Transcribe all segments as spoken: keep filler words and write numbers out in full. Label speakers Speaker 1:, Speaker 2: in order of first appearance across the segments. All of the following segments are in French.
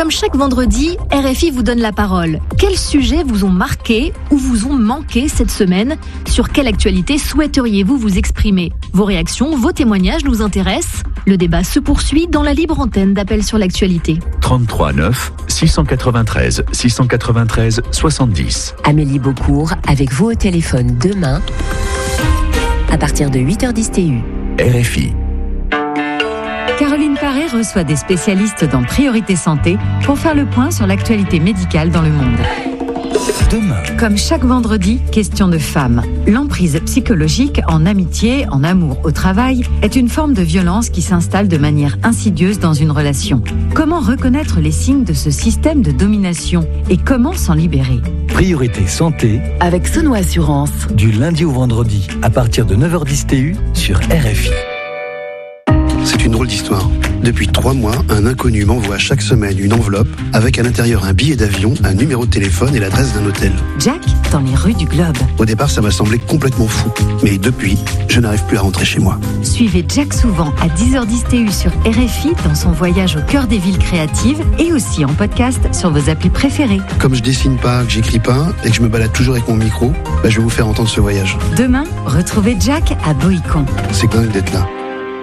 Speaker 1: Comme chaque vendredi, R F I vous donne la parole. Quels sujets vous ont marqué ou vous ont manqué cette semaine ? Sur quelle actualité souhaiteriez-vous vous exprimer ? Vos réactions, vos témoignages nous intéressent. Le débat se poursuit dans la libre antenne d'Appel sur l'actualité.
Speaker 2: trente-trois neuf six cent quatre-vingt-treize six cent quatre-vingt-treize soixante-dix.
Speaker 3: Amélie Beaucourt avec vous au téléphone demain à partir de huit heures dix T U.
Speaker 2: R F I.
Speaker 4: Caroline Paré reçoit des spécialistes dans Priorité Santé pour faire le point sur l'actualité médicale dans le monde.
Speaker 2: Demain.
Speaker 4: Comme chaque vendredi, question de femmes. L'emprise psychologique en amitié, en amour, au travail est une forme de violence qui s'installe de manière insidieuse dans une relation. Comment reconnaître les signes de ce système de domination et comment s'en libérer ?
Speaker 5: Priorité Santé
Speaker 3: Avec Sono Assurance.
Speaker 5: du lundi au vendredi à partir de neuf heures dix T U sur R F I.
Speaker 6: C'est une drôle d'histoire. Depuis trois mois, un inconnu m'envoie chaque semaine une enveloppe avec à l'intérieur un billet d'avion, un numéro de téléphone et l'adresse d'un hôtel.
Speaker 4: Jack, dans les rues du Globe.
Speaker 6: Au départ, ça m'a semblé complètement fou. Mais depuis, je n'arrive plus à rentrer chez moi.
Speaker 4: Suivez Jack souvent à dix heures dix T U sur R F I dans son voyage au cœur des villes créatives et aussi en podcast sur vos applis préférées.
Speaker 6: Comme je dessine pas, que j'écris pas et que je me balade toujours avec mon micro, bah, je vais vous faire entendre ce voyage.
Speaker 4: Demain, retrouvez Jack à Boïcon.
Speaker 6: C'est dingue d'être là.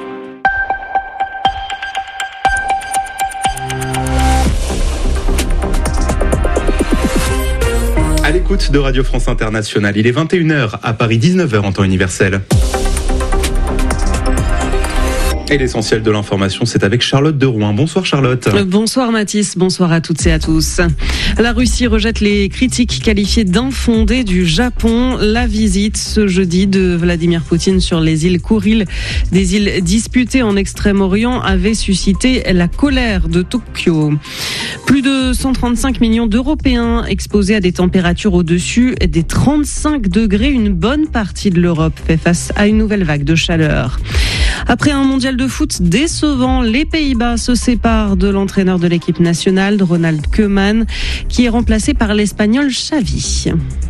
Speaker 7: À l'écoute de Radio France Internationale, il est vingt et une heures à Paris, dix-neuf heures en temps universel. Et l'essentiel de l'information, c'est avec Charlotte de Rouen. Bonsoir Charlotte.
Speaker 8: Bonsoir Mathis, bonsoir à toutes et à tous. La Russie rejette les critiques qualifiées d'infondées du Japon. La visite ce jeudi de Vladimir Poutine sur les îles Kouril, des îles disputées en Extrême-Orient, avait suscité la colère de Tokyo. Plus de cent trente-cinq millions d'Européens exposés à des températures au-dessus des trente-cinq degrés. Une bonne partie de l'Europe fait face à une nouvelle vague de chaleur. Après un mondial de foot décevant, les Pays-Bas se séparent de l'entraîneur de l'équipe nationale, Ronald Koeman, qui est remplacé par l'Espagnol Xavi.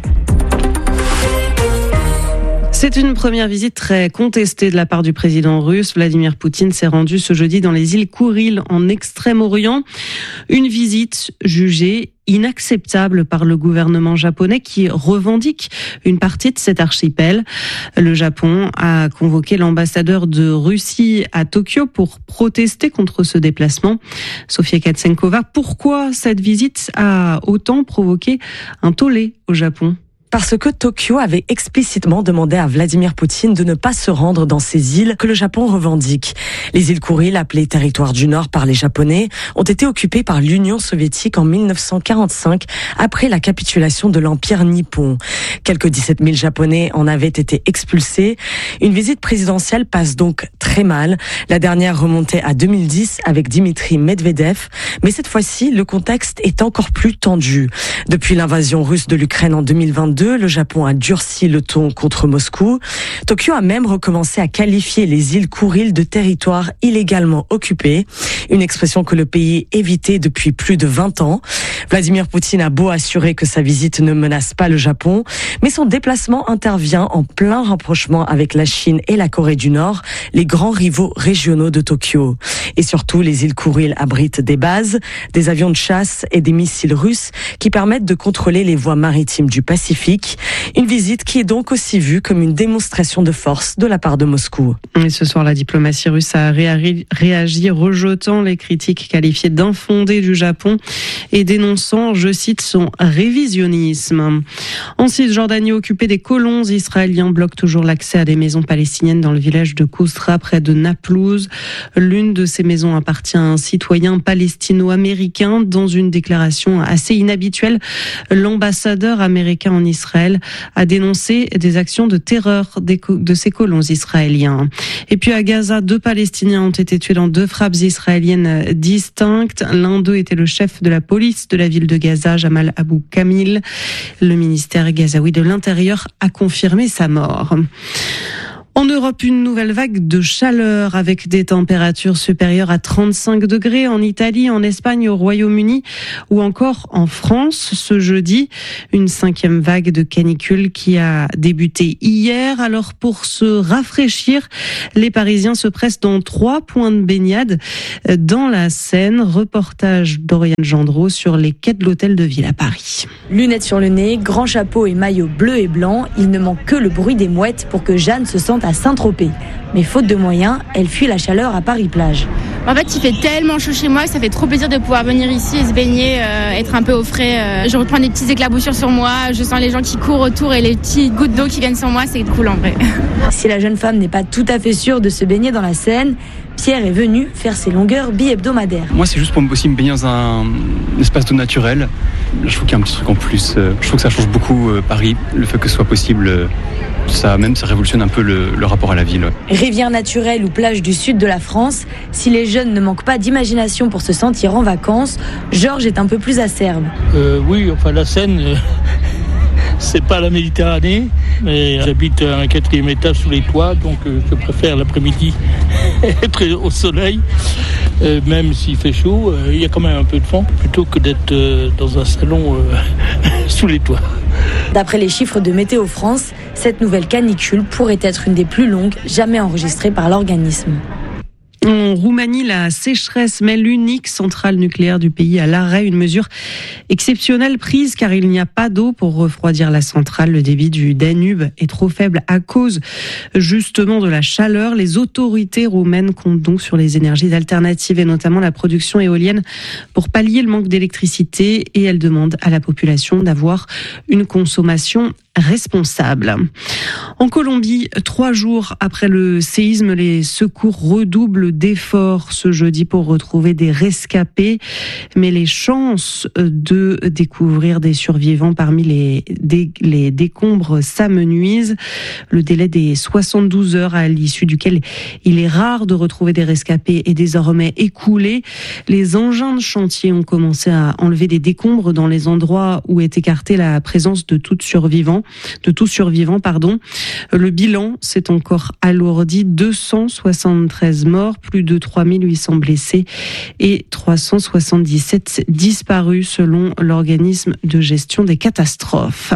Speaker 8: C'est une première visite très contestée de la part du président russe. Vladimir Poutine s'est rendu ce jeudi dans les îles Kouril en Extrême-Orient. Une visite jugée inacceptable par le gouvernement japonais qui revendique une partie de cet archipel. Le Japon a convoqué l'ambassadeur de Russie à Tokyo pour protester contre ce déplacement. Sofia Katsenkova, pourquoi cette visite a autant provoqué un tollé au Japon ?
Speaker 9: Parce que Tokyo avait explicitement demandé à Vladimir Poutine de ne pas se rendre dans ces îles que le Japon revendique. Les îles Kouril, appelées territoire du Nord par les Japonais, ont été occupées par l'Union soviétique en mille neuf cent quarante-cinq, après la capitulation de l'Empire nippon. Quelques dix-sept mille Japonais en avaient été expulsés. Une visite présidentielle passe donc très mal. La dernière remontait à deux mille dix avec Dimitri Medvedev. Mais cette fois-ci, le contexte est encore plus tendu. Depuis l'invasion russe de l'Ukraine en deux mille vingt-deux, le Japon a durci le ton contre Moscou. Tokyo a même recommencé à qualifier les îles Kouril de territoire illégalement occupé, une expression que le pays évitait depuis plus de vingt ans. Vladimir Poutine a beau assurer que sa visite ne menace pas le Japon, mais son déplacement intervient en plein rapprochement avec la Chine et la Corée du Nord, les grands rivaux régionaux de Tokyo. Et surtout, les îles Kouril abritent des bases, des avions de chasse et des missiles russes qui permettent de contrôler les voies maritimes du Pacifique. Une visite qui est donc aussi vue comme une démonstration de force de la part de Moscou.
Speaker 8: Et ce soir, la diplomatie russe a réagi, rejetant les critiques qualifiées d'infondées du Japon et dénonçant, je cite, son révisionnisme. En Cisjordanie occupée, des colons israéliens bloquent toujours l'accès à des maisons palestiniennes dans le village de Kousra, près de Naplouse. L'une de ces maisons appartient à un citoyen palestino-américain. Dans une déclaration assez inhabituelle, l'ambassadeur américain en Israël a dénoncé des actions de terreur de ces colons israéliens. Et puis à Gaza, deux Palestiniens ont été tués dans deux frappes israéliennes distinctes. L'un d'eux était le chef de la police de la ville de Gaza, Jamal Abou Kamil. Le ministère gazaoui de l'Intérieur a confirmé sa mort. En Europe, une nouvelle vague de chaleur avec des températures supérieures à trente-cinq degrés en Italie, en Espagne, au Royaume-Uni ou encore en France ce jeudi. Une cinquième vague de canicule qui a débuté hier. Alors pour se rafraîchir, les Parisiens se pressent dans trois points de baignade dans la Seine. Reportage d'Oriane Gendreau sur les quais de l'Hôtel de Ville à Paris.
Speaker 10: Lunettes sur le nez, grand chapeau et maillot bleu et blanc. Il ne manque que le bruit des mouettes pour que Jeanne se sente à Saint-Tropez. Mais faute de moyens, elle fuit la chaleur à Paris-Plage.
Speaker 11: En fait, il fait tellement chaud chez moi que ça fait trop plaisir de pouvoir venir ici et se baigner, euh, être un peu au frais. Euh, je reprends des petites éclaboussures sur moi, je sens les gens qui courent autour et les petites gouttes d'eau qui viennent sur moi, c'est cool en vrai.
Speaker 10: Si la jeune femme n'est pas tout à fait sûre de se baigner dans la Seine, Pierre est venu faire ses longueurs bi-hebdomadaires.
Speaker 12: Moi, c'est juste pour aussi me baigner dans un espace d'eau naturel. Je trouve qu'il y a un petit truc en plus. Je trouve que ça change beaucoup euh, Paris, le fait que ce soit possible. Euh, ça même ça révolutionne un peu le, le rapport à la ville.
Speaker 10: Rivière naturelle ou plage du sud de la France, si les jeunes ne manquent pas d'imagination pour se sentir en vacances, Georges est un peu plus acerbe.
Speaker 13: Euh, oui, enfin la Seine, euh, c'est pas la Méditerranée, mais j'habite à un quatrième étage sous les toits, donc euh, je préfère l'après-midi être au soleil. Euh, même s'il fait chaud, il euh, y a quand même un peu de fond, plutôt que d'être euh, dans un salon euh, sous les toits.
Speaker 10: D'après les chiffres de Météo France, cette nouvelle canicule pourrait être une des plus longues jamais enregistrées par l'organisme.
Speaker 8: En Roumanie, la sécheresse met l'unique centrale nucléaire du pays à l'arrêt. Une mesure exceptionnelle prise car il n'y a pas d'eau pour refroidir la centrale. Le débit du Danube est trop faible à cause justement de la chaleur. Les autorités roumaines comptent donc sur les énergies alternatives et notamment la production éolienne pour pallier le manque d'électricité, et elles demandent à la population d'avoir une consommation responsable. En Colombie, trois jours après le séisme, les secours redoublent d'efforts ce jeudi pour retrouver des rescapés. Mais les chances de découvrir des survivants parmi les, dé, les décombres s'amenuisent. Le délai des soixante-douze heures à l'issue duquel il est rare de retrouver des rescapés est désormais écoulé. Les engins de chantier ont commencé à enlever des décombres dans les endroits où est écartée la présence de tout survivant. de tout survivant, pardon. Le bilan s'est encore alourdi, deux cent soixante-treize morts, plus de trois mille huit cents blessés et trois cent soixante-dix-sept disparus selon l'organisme de gestion des catastrophes.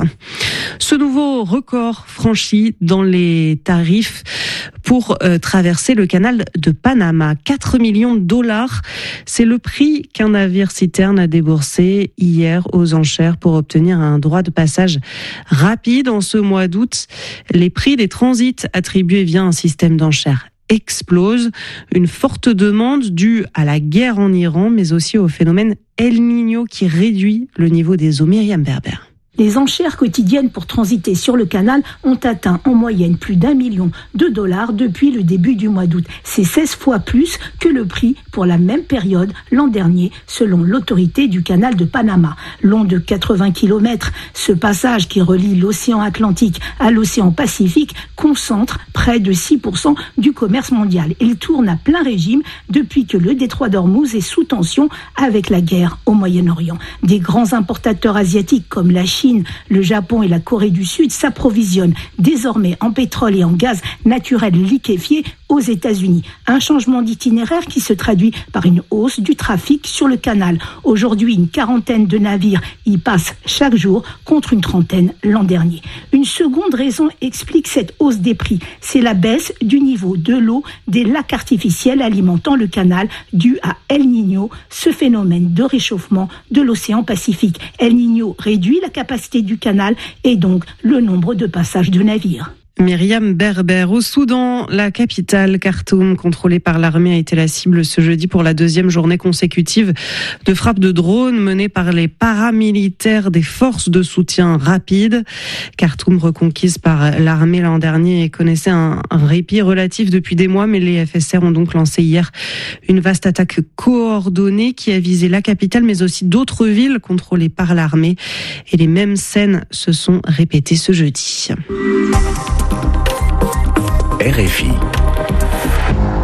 Speaker 8: Ce nouveau record franchi dans les tarifs pour euh, traverser le canal de Panama. quatre millions de dollars, c'est le prix qu'un navire citerne a déboursé hier aux enchères pour obtenir un droit de passage rapide. En ce mois d'août, les prix des transits attribués via un système d'enchères explosent. Une forte demande due à la guerre en Iran, mais aussi au phénomène El Niño qui réduit le niveau des eaux. Myriam Berber.
Speaker 14: Les enchères quotidiennes pour transiter sur le canal ont atteint en moyenne plus d'un million de dollars depuis le début du mois d'août. C'est seize fois plus que le prix pour la même période l'an dernier, selon l'autorité du canal de Panama. Long de quatre-vingts kilomètres, ce passage qui relie l'océan Atlantique à l'océan Pacifique concentre près de six pour cent du commerce mondial. Il tourne à plein régime depuis que le détroit d'Ormuz est sous tension avec la guerre au Moyen-Orient. Des grands importateurs asiatiques comme la Chine, le Japon et la Corée du Sud s'approvisionnent désormais en pétrole et en gaz naturel liquéfié aux États-Unis. Un changement d'itinéraire qui se traduit par une hausse du trafic sur le canal. Aujourd'hui, une quarantaine de navires y passent chaque jour contre une trentaine l'an dernier. Une seconde raison explique cette hausse des prix. C'est la baisse du niveau de l'eau des lacs artificiels alimentant le canal due à El Niño, ce phénomène de réchauffement de l'océan Pacifique. El Niño réduit la capacité du canal et donc le nombre de passages de navires.
Speaker 8: Myriam Berber. Au Soudan, la capitale Khartoum, contrôlée par l'armée, a été la cible ce jeudi pour la deuxième journée consécutive de frappes de drones menées par les paramilitaires des forces de soutien rapide. Khartoum, reconquise par l'armée l'an dernier, connaissait un, un répit relatif depuis des mois, mais les F S R ont donc lancé hier une vaste attaque coordonnée qui a visé la capitale, mais aussi d'autres villes contrôlées par l'armée. Et les mêmes scènes se sont répétées ce jeudi.
Speaker 2: R F I.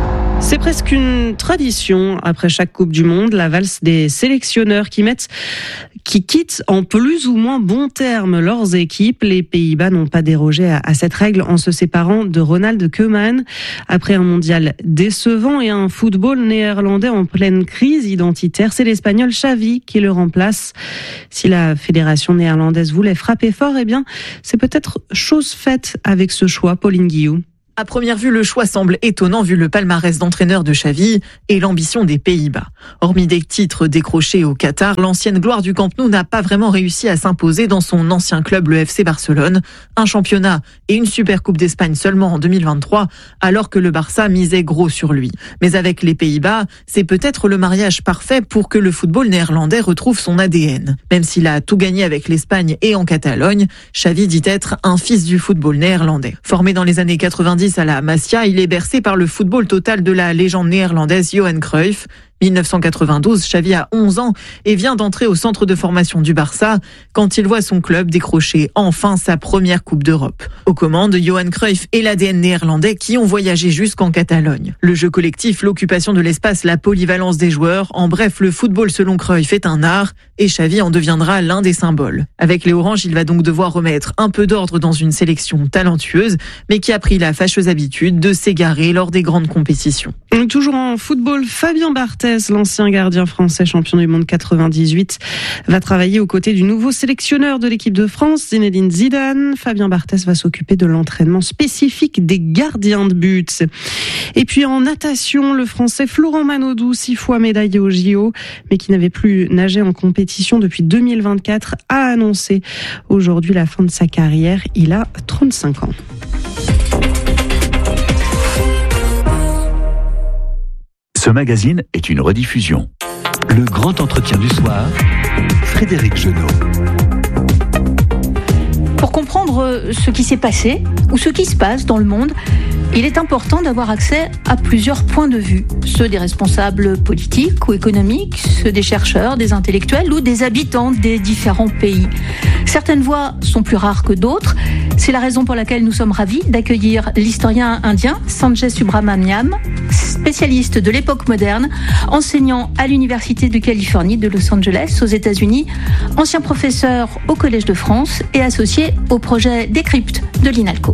Speaker 8: C'est presque une tradition. Après chaque Coupe du Monde, la valse des sélectionneurs qui mettent, qui quittent en plus ou moins bons termes leurs équipes. Les Pays-Bas n'ont pas dérogé à, à cette règle en se séparant de Ronald Koeman. Après un mondial décevant et un football néerlandais en pleine crise identitaire, c'est l'Espagnol Xavi qui le remplace. Si la fédération néerlandaise voulait frapper fort, eh bien, c'est peut-être chose faite avec ce choix. Pauline Guillou.
Speaker 15: À première vue, le choix semble étonnant vu le palmarès d'entraîneur de Xavi et l'ambition des Pays-Bas. Hormis des titres décrochés au Qatar, l'ancienne gloire du Camp Nou n'a pas vraiment réussi à s'imposer dans son ancien club, le F C Barcelone. Un championnat et une super coupe d'Espagne seulement en deux mille vingt-trois, alors que le Barça misait gros sur lui. Mais avec les Pays-Bas, c'est peut-être le mariage parfait pour que le football néerlandais retrouve son A D N. Même s'il a tout gagné avec l'Espagne et en Catalogne, Xavi dit être un fils du football néerlandais. Formé dans les années quatre-vingt-dix à la Masia, il est bercé par le football total de la légende néerlandaise Johan Cruyff. mille neuf cent quatre-vingt-douze, Xavi a onze ans et vient d'entrer au centre de formation du Barça quand il voit son club décrocher enfin sa première Coupe d'Europe. Aux commandes, Johan Cruyff et l'A D N néerlandais qui ont voyagé jusqu'en Catalogne. Le jeu collectif, l'occupation de l'espace, la polyvalence des joueurs, en bref, le football selon Cruyff est un art et Xavi en deviendra l'un des symboles. Avec les Oranges, il va donc devoir remettre un peu d'ordre dans une sélection talentueuse, mais qui a pris la fâcheuse habitude de s'égarer lors des grandes compétitions.
Speaker 8: Toujours en football, Fabien Barthez, l'ancien gardien français champion du monde quatre-vingt-dix-huit, va travailler aux côtés du nouveau sélectionneur de l'équipe de France, Zinedine Zidane. Fabien Barthez va s'occuper de l'entraînement spécifique des gardiens de but. Et puis en natation, le français Florent Manodou, six fois médaillé au J O, mais qui n'avait plus nagé en compétition depuis deux mille vingt-quatre, a annoncé aujourd'hui la fin de sa carrière. Il a trente-cinq ans.
Speaker 2: Ce magazine est une rediffusion.
Speaker 5: Le grand entretien du soir, Frédéric Genot.
Speaker 16: Pour comprendre ce qui s'est passé ou ce qui se passe dans le monde, il est important d'avoir accès à plusieurs points de vue, ceux des responsables politiques ou économiques, ceux des chercheurs, des intellectuels ou des habitants des différents pays. Certaines voix sont plus rares que d'autres. C'est la raison pour laquelle nous sommes ravis d'accueillir l'historien indien Sanjay Subrahmanyam, spécialiste de l'époque moderne, enseignant à l'Université de Californie de Los Angeles aux États-Unis, ancien professeur au Collège de France et associé au projet Décrypte de l'INALCO.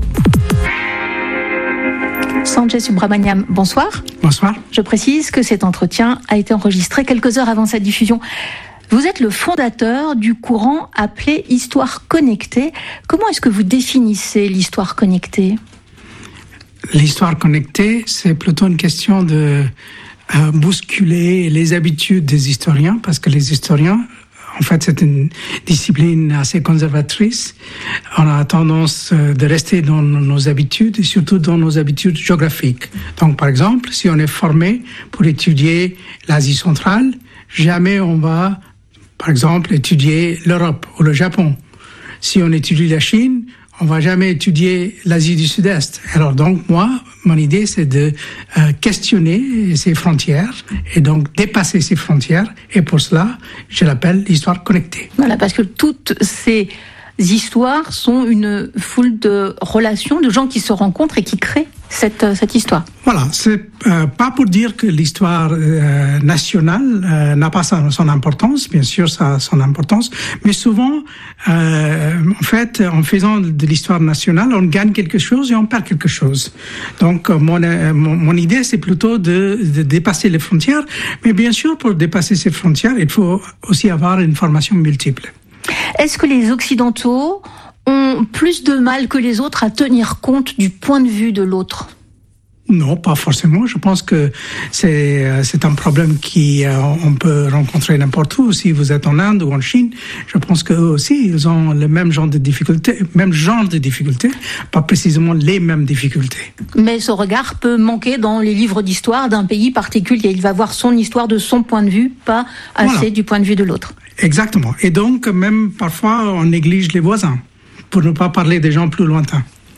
Speaker 16: Sanjay Subrahmanyam, bonsoir.
Speaker 17: Bonsoir.
Speaker 16: Je précise que cet entretien a été enregistré quelques heures avant sa diffusion. Vous êtes le fondateur du courant appelé Histoire connectée. Comment est-ce que vous définissez l'histoire connectée ?
Speaker 17: L'histoire connectée, c'est plutôt une question de euh, bousculer les habitudes des historiens, parce que les historiens, en fait, c'est une discipline assez conservatrice. On a tendance de rester dans nos habitudes et surtout dans nos habitudes géographiques. Donc, par exemple, si on est formé pour étudier l'Asie centrale, jamais on va, par exemple, étudier l'Europe ou le Japon. Si on étudie la Chine, on va jamais étudier l'Asie du Sud-Est. Alors donc, moi, mon idée, c'est de euh, questionner ces frontières et donc dépasser ces frontières. Et pour cela, je l'appelle l'histoire connectée.
Speaker 16: Voilà, parce que toutes ces histoires sont une foule de relations, de gens qui se rencontrent et qui créent cette, cette histoire.
Speaker 17: Voilà, c'est euh, pas pour dire que l'histoire euh, nationale euh, n'a pas son, son importance, bien sûr ça a son importance, mais souvent, euh, en fait, en faisant de l'histoire nationale, on gagne quelque chose et on perd quelque chose. Donc mon, euh, mon, mon idée, c'est plutôt de, de dépasser les frontières, mais bien sûr, pour dépasser ces frontières, il faut aussi avoir une formation multiple.
Speaker 16: Est-ce que les Occidentaux ont plus de mal que les autres à tenir compte du point de vue de l'autre ?
Speaker 17: Non, pas forcément. Je pense que c'est c'est un problème qui euh, on peut rencontrer n'importe où. Si vous êtes en Inde ou en Chine, je pense qu'eux aussi ils ont le même genre de difficultés, même genre de difficultés, pas précisément les mêmes difficultés.
Speaker 16: Mais ce regard peut manquer dans les livres d'histoire d'un pays particulier. Il va voir son histoire de son point de vue, pas assez voilà. du point de vue de l'autre.
Speaker 17: Exactement. Et donc même parfois on néglige les voisins pour ne pas parler des gens plus lointains.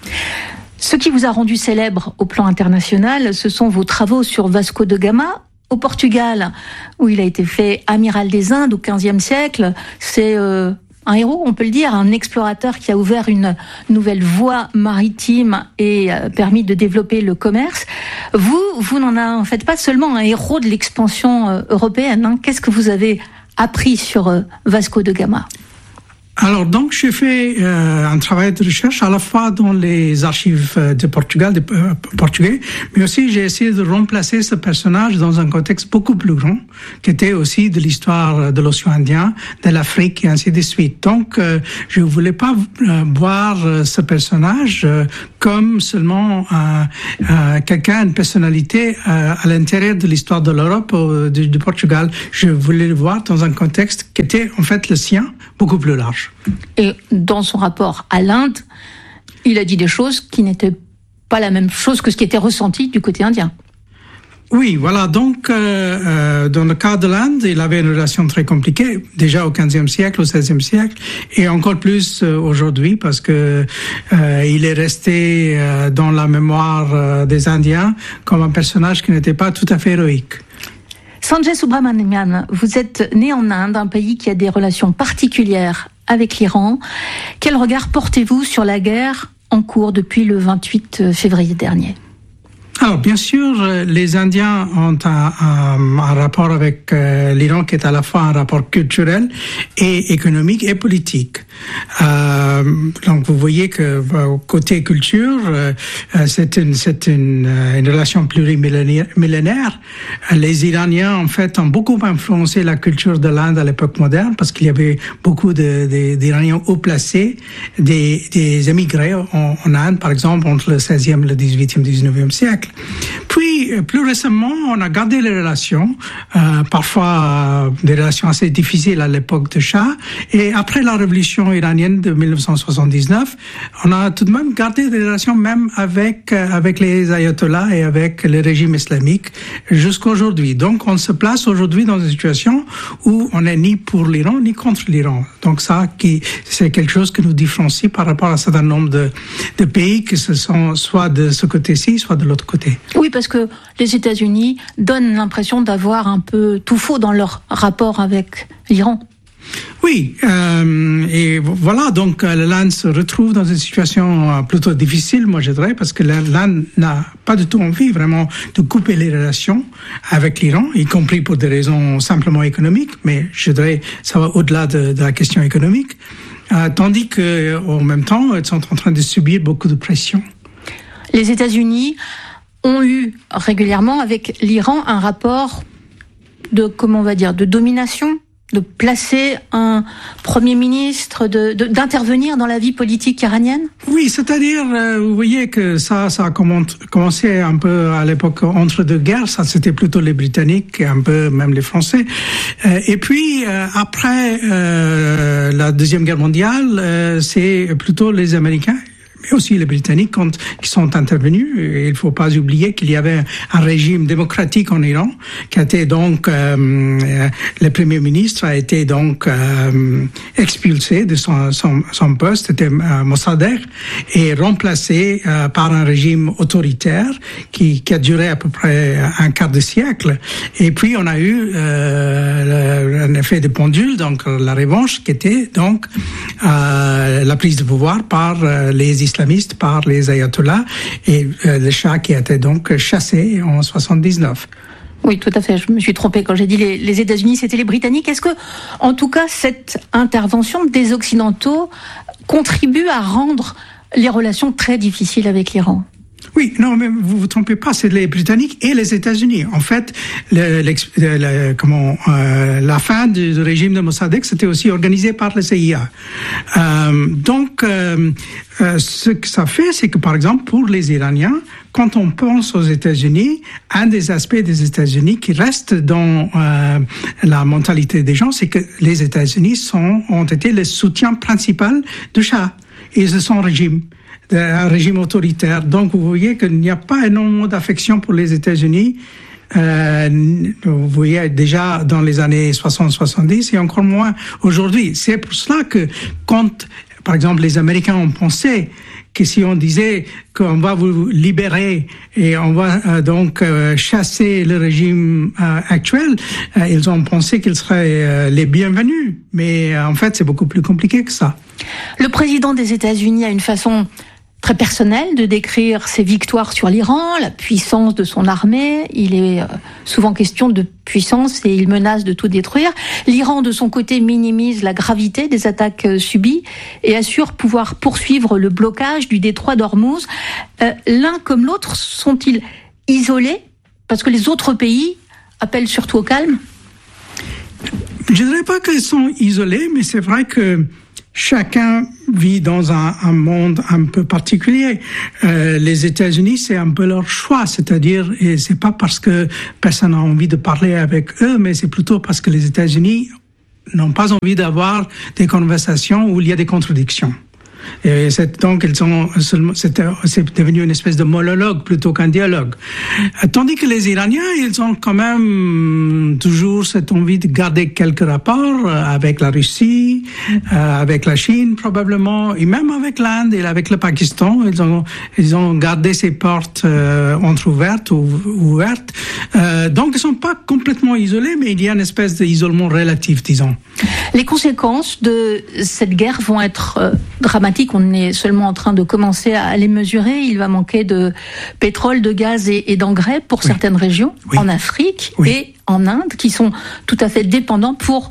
Speaker 16: Ce qui vous a rendu célèbre au plan international, ce sont vos travaux sur Vasco de Gama au Portugal, où il a été fait amiral des Indes au quinzième siècle. C'est euh, un héros, on peut le dire, un explorateur qui a ouvert une nouvelle voie maritime et permis de développer le commerce. Vous, vous n'en faites pas seulement un héros de l'expansion européenne. Hein. Qu'est-ce que vous avez appris sur Vasco de Gama ?
Speaker 17: Alors, donc, j'ai fait euh, un travail de recherche à la fois dans les archives de Portugal, de euh, portugais, mais aussi j'ai essayé de remplacer ce personnage dans un contexte beaucoup plus grand, qui était aussi de l'histoire de l'océan Indien, de l'Afrique et ainsi de suite. Donc, euh, je voulais pas euh, voir euh, ce personnage euh, comme seulement euh, euh, quelqu'un, une personnalité euh, à l'intérieur de l'histoire de l'Europe ou du, du Portugal. Je voulais le voir dans un contexte qui était en fait le sien, beaucoup plus large.
Speaker 16: Et dans son rapport à l'Inde, il a dit des choses qui n'étaient pas la même chose que ce qui était ressenti du côté indien.
Speaker 17: Oui, voilà. Donc, euh, euh, dans le cas de l'Inde, il avait une relation très compliquée, déjà au quinzième siècle, au seizième siècle, et encore plus euh, aujourd'hui, parce que euh, il est resté euh, dans la mémoire euh, des Indiens comme un personnage qui n'était pas tout à fait héroïque.
Speaker 16: Sanjay Subrahmanyam, vous êtes né en Inde, un pays qui a des relations particulières avec l'Iran. Quel regard portez-vous sur la guerre en cours depuis le vingt-huit février dernier ?
Speaker 17: Alors, bien sûr, les Indiens ont un, un, un rapport avec euh, l'Iran qui est à la fois un rapport culturel et économique et politique. Euh, donc, vous voyez que côté culture, euh, c'est une c'est une, une relation plurimillénaire. Les Iraniens, en fait, ont beaucoup influencé la culture de l'Inde à l'époque moderne parce qu'il y avait beaucoup de, de, d'Iraniens haut placés, des, des émigrés en, en Inde, par exemple, entre le seizième, le dix-huitième, dix-neuvième siècle. Puis, plus récemment, on a gardé les relations, euh, parfois euh, des relations assez difficiles à l'époque de Shah. Et après la révolution iranienne de dix-neuf cent soixante-dix-neuf, on a tout de même gardé des relations même avec euh, avec les ayatollahs et avec le régime islamique jusqu'à aujourd'hui. Donc, on se place aujourd'hui dans une situation où on n'est ni pour l'Iran ni contre l'Iran. Donc, ça, qui c'est quelque chose qui nous différencie par rapport à un certain nombre de, de pays qui se sont soit de ce côté-ci, soit de l'autre côté.
Speaker 16: Oui, parce que les États-Unis donnent l'impression d'avoir un peu tout faux dans leur rapport avec l'Iran.
Speaker 17: Oui, euh, et voilà, donc l'Inde se retrouve dans une situation plutôt difficile, moi je dirais, parce que l'Inde n'a pas du tout envie vraiment de couper les relations avec l'Iran, y compris pour des raisons simplement économiques, mais je dirais ça va au-delà de, de la question économique, euh, tandis qu'en même temps, ils sont en train de subir beaucoup de pression.
Speaker 16: Les États-Unis ont eu régulièrement avec l'Iran un rapport de, comment on va dire, de domination, de placer un premier ministre, de, de, d'intervenir dans la vie politique iranienne ?
Speaker 17: Oui, c'est-à-dire, euh, vous voyez que ça, ça a commencé un peu à l'époque entre deux guerres, ça c'était plutôt les Britanniques et un peu même les Français. Euh, et puis, euh, après euh, la Deuxième Guerre mondiale, euh, c'est plutôt les Américains mais aussi les Britanniques qui sont intervenus. Et il ne faut pas oublier qu'il y avait un régime démocratique en Iran qui a été donc, euh, le Premier ministre a été donc euh, expulsé de son, son, son poste, c'était euh, Mossadegh, et remplacé euh, par un régime autoritaire qui, qui a duré à peu près un quart de siècle. Et puis on a eu euh, un effet de pendule, donc la revanche qui était donc euh, la prise de pouvoir par euh, les islamistes, par les ayatollahs et euh, le Shah qui a été donc chassé en soixante-dix-neuf.
Speaker 16: Oui, tout à fait. Je me suis trompée quand j'ai dit les, les États-Unis, c'était les Britanniques. Est-ce que, en tout cas, cette intervention des Occidentaux contribue à rendre les relations très difficiles avec l'Iran ?
Speaker 17: Oui, non, mais vous vous trompez pas, c'est les Britanniques et les États-Unis. En fait, le, le, le, comment, euh, la fin du, du régime de Mossadegh, c'était aussi organisé par le C I A. Euh, donc, euh, euh, ce que ça fait, c'est que, par exemple, pour les Iraniens, quand on pense aux États-Unis, un des aspects des États-Unis qui reste dans euh, la mentalité des gens, c'est que les États-Unis sont, ont été le soutien principal du Shah et de son régime. Un régime autoritaire. Donc, vous voyez qu'il n'y a pas énormément d'affection pour les États-Unis. Euh, vous voyez déjà dans les années soixante soixante-dix et encore moins aujourd'hui. C'est pour cela que quand par exemple, les Américains ont pensé que si on disait qu'on va vous libérer et on va euh, donc euh, chasser le régime euh, actuel, euh, ils ont pensé qu'ils seraient euh, les bienvenus. Mais euh, en fait, c'est beaucoup plus compliqué que ça.
Speaker 16: Le président des États-Unis a une façon très personnelle de décrire ses victoires sur l'Iran, la puissance de son armée. Il est souvent question de puissance et il menace de tout détruire. L'Iran, de son côté, minimise la gravité des attaques subies et assure pouvoir poursuivre le blocage du détroit d'Ormuz. Euh, l'un comme l'autre sont-ils isolés parce que les autres pays appellent surtout au calme?
Speaker 17: Je ne dirais pas qu'ils sont isolés, mais c'est vrai que chacun vit dans un, un monde un peu particulier. Euh, les États-Unis, c'est un peu leur choix, c'est-à-dire, et c'est pas parce que personne n'a envie de parler avec eux, mais c'est plutôt parce que les États-Unis n'ont pas envie d'avoir des conversations où il y a des contradictions. Et c'est, donc, ils ont seulement, c'est, c'est devenu une espèce de monologue plutôt qu'un dialogue. Tandis que les Iraniens, ils ont quand même toujours cette envie de garder quelques rapports avec la Russie, euh, avec la Chine probablement, et même avec l'Inde et avec le Pakistan. Ils ont, ils ont gardé ces portes euh, entrouvertes ou ouvertes. Euh, donc, ils sont pas complètement isolés, mais il y a une espèce d'isolement relatif, disons.
Speaker 16: Les conséquences de cette guerre vont être euh, dramatiques. On est seulement en train de commencer à les mesurer. Il va manquer de pétrole, de gaz et, et d'engrais pour oui. certaines régions, oui. en Afrique oui. et en Inde, qui sont tout à fait dépendants pour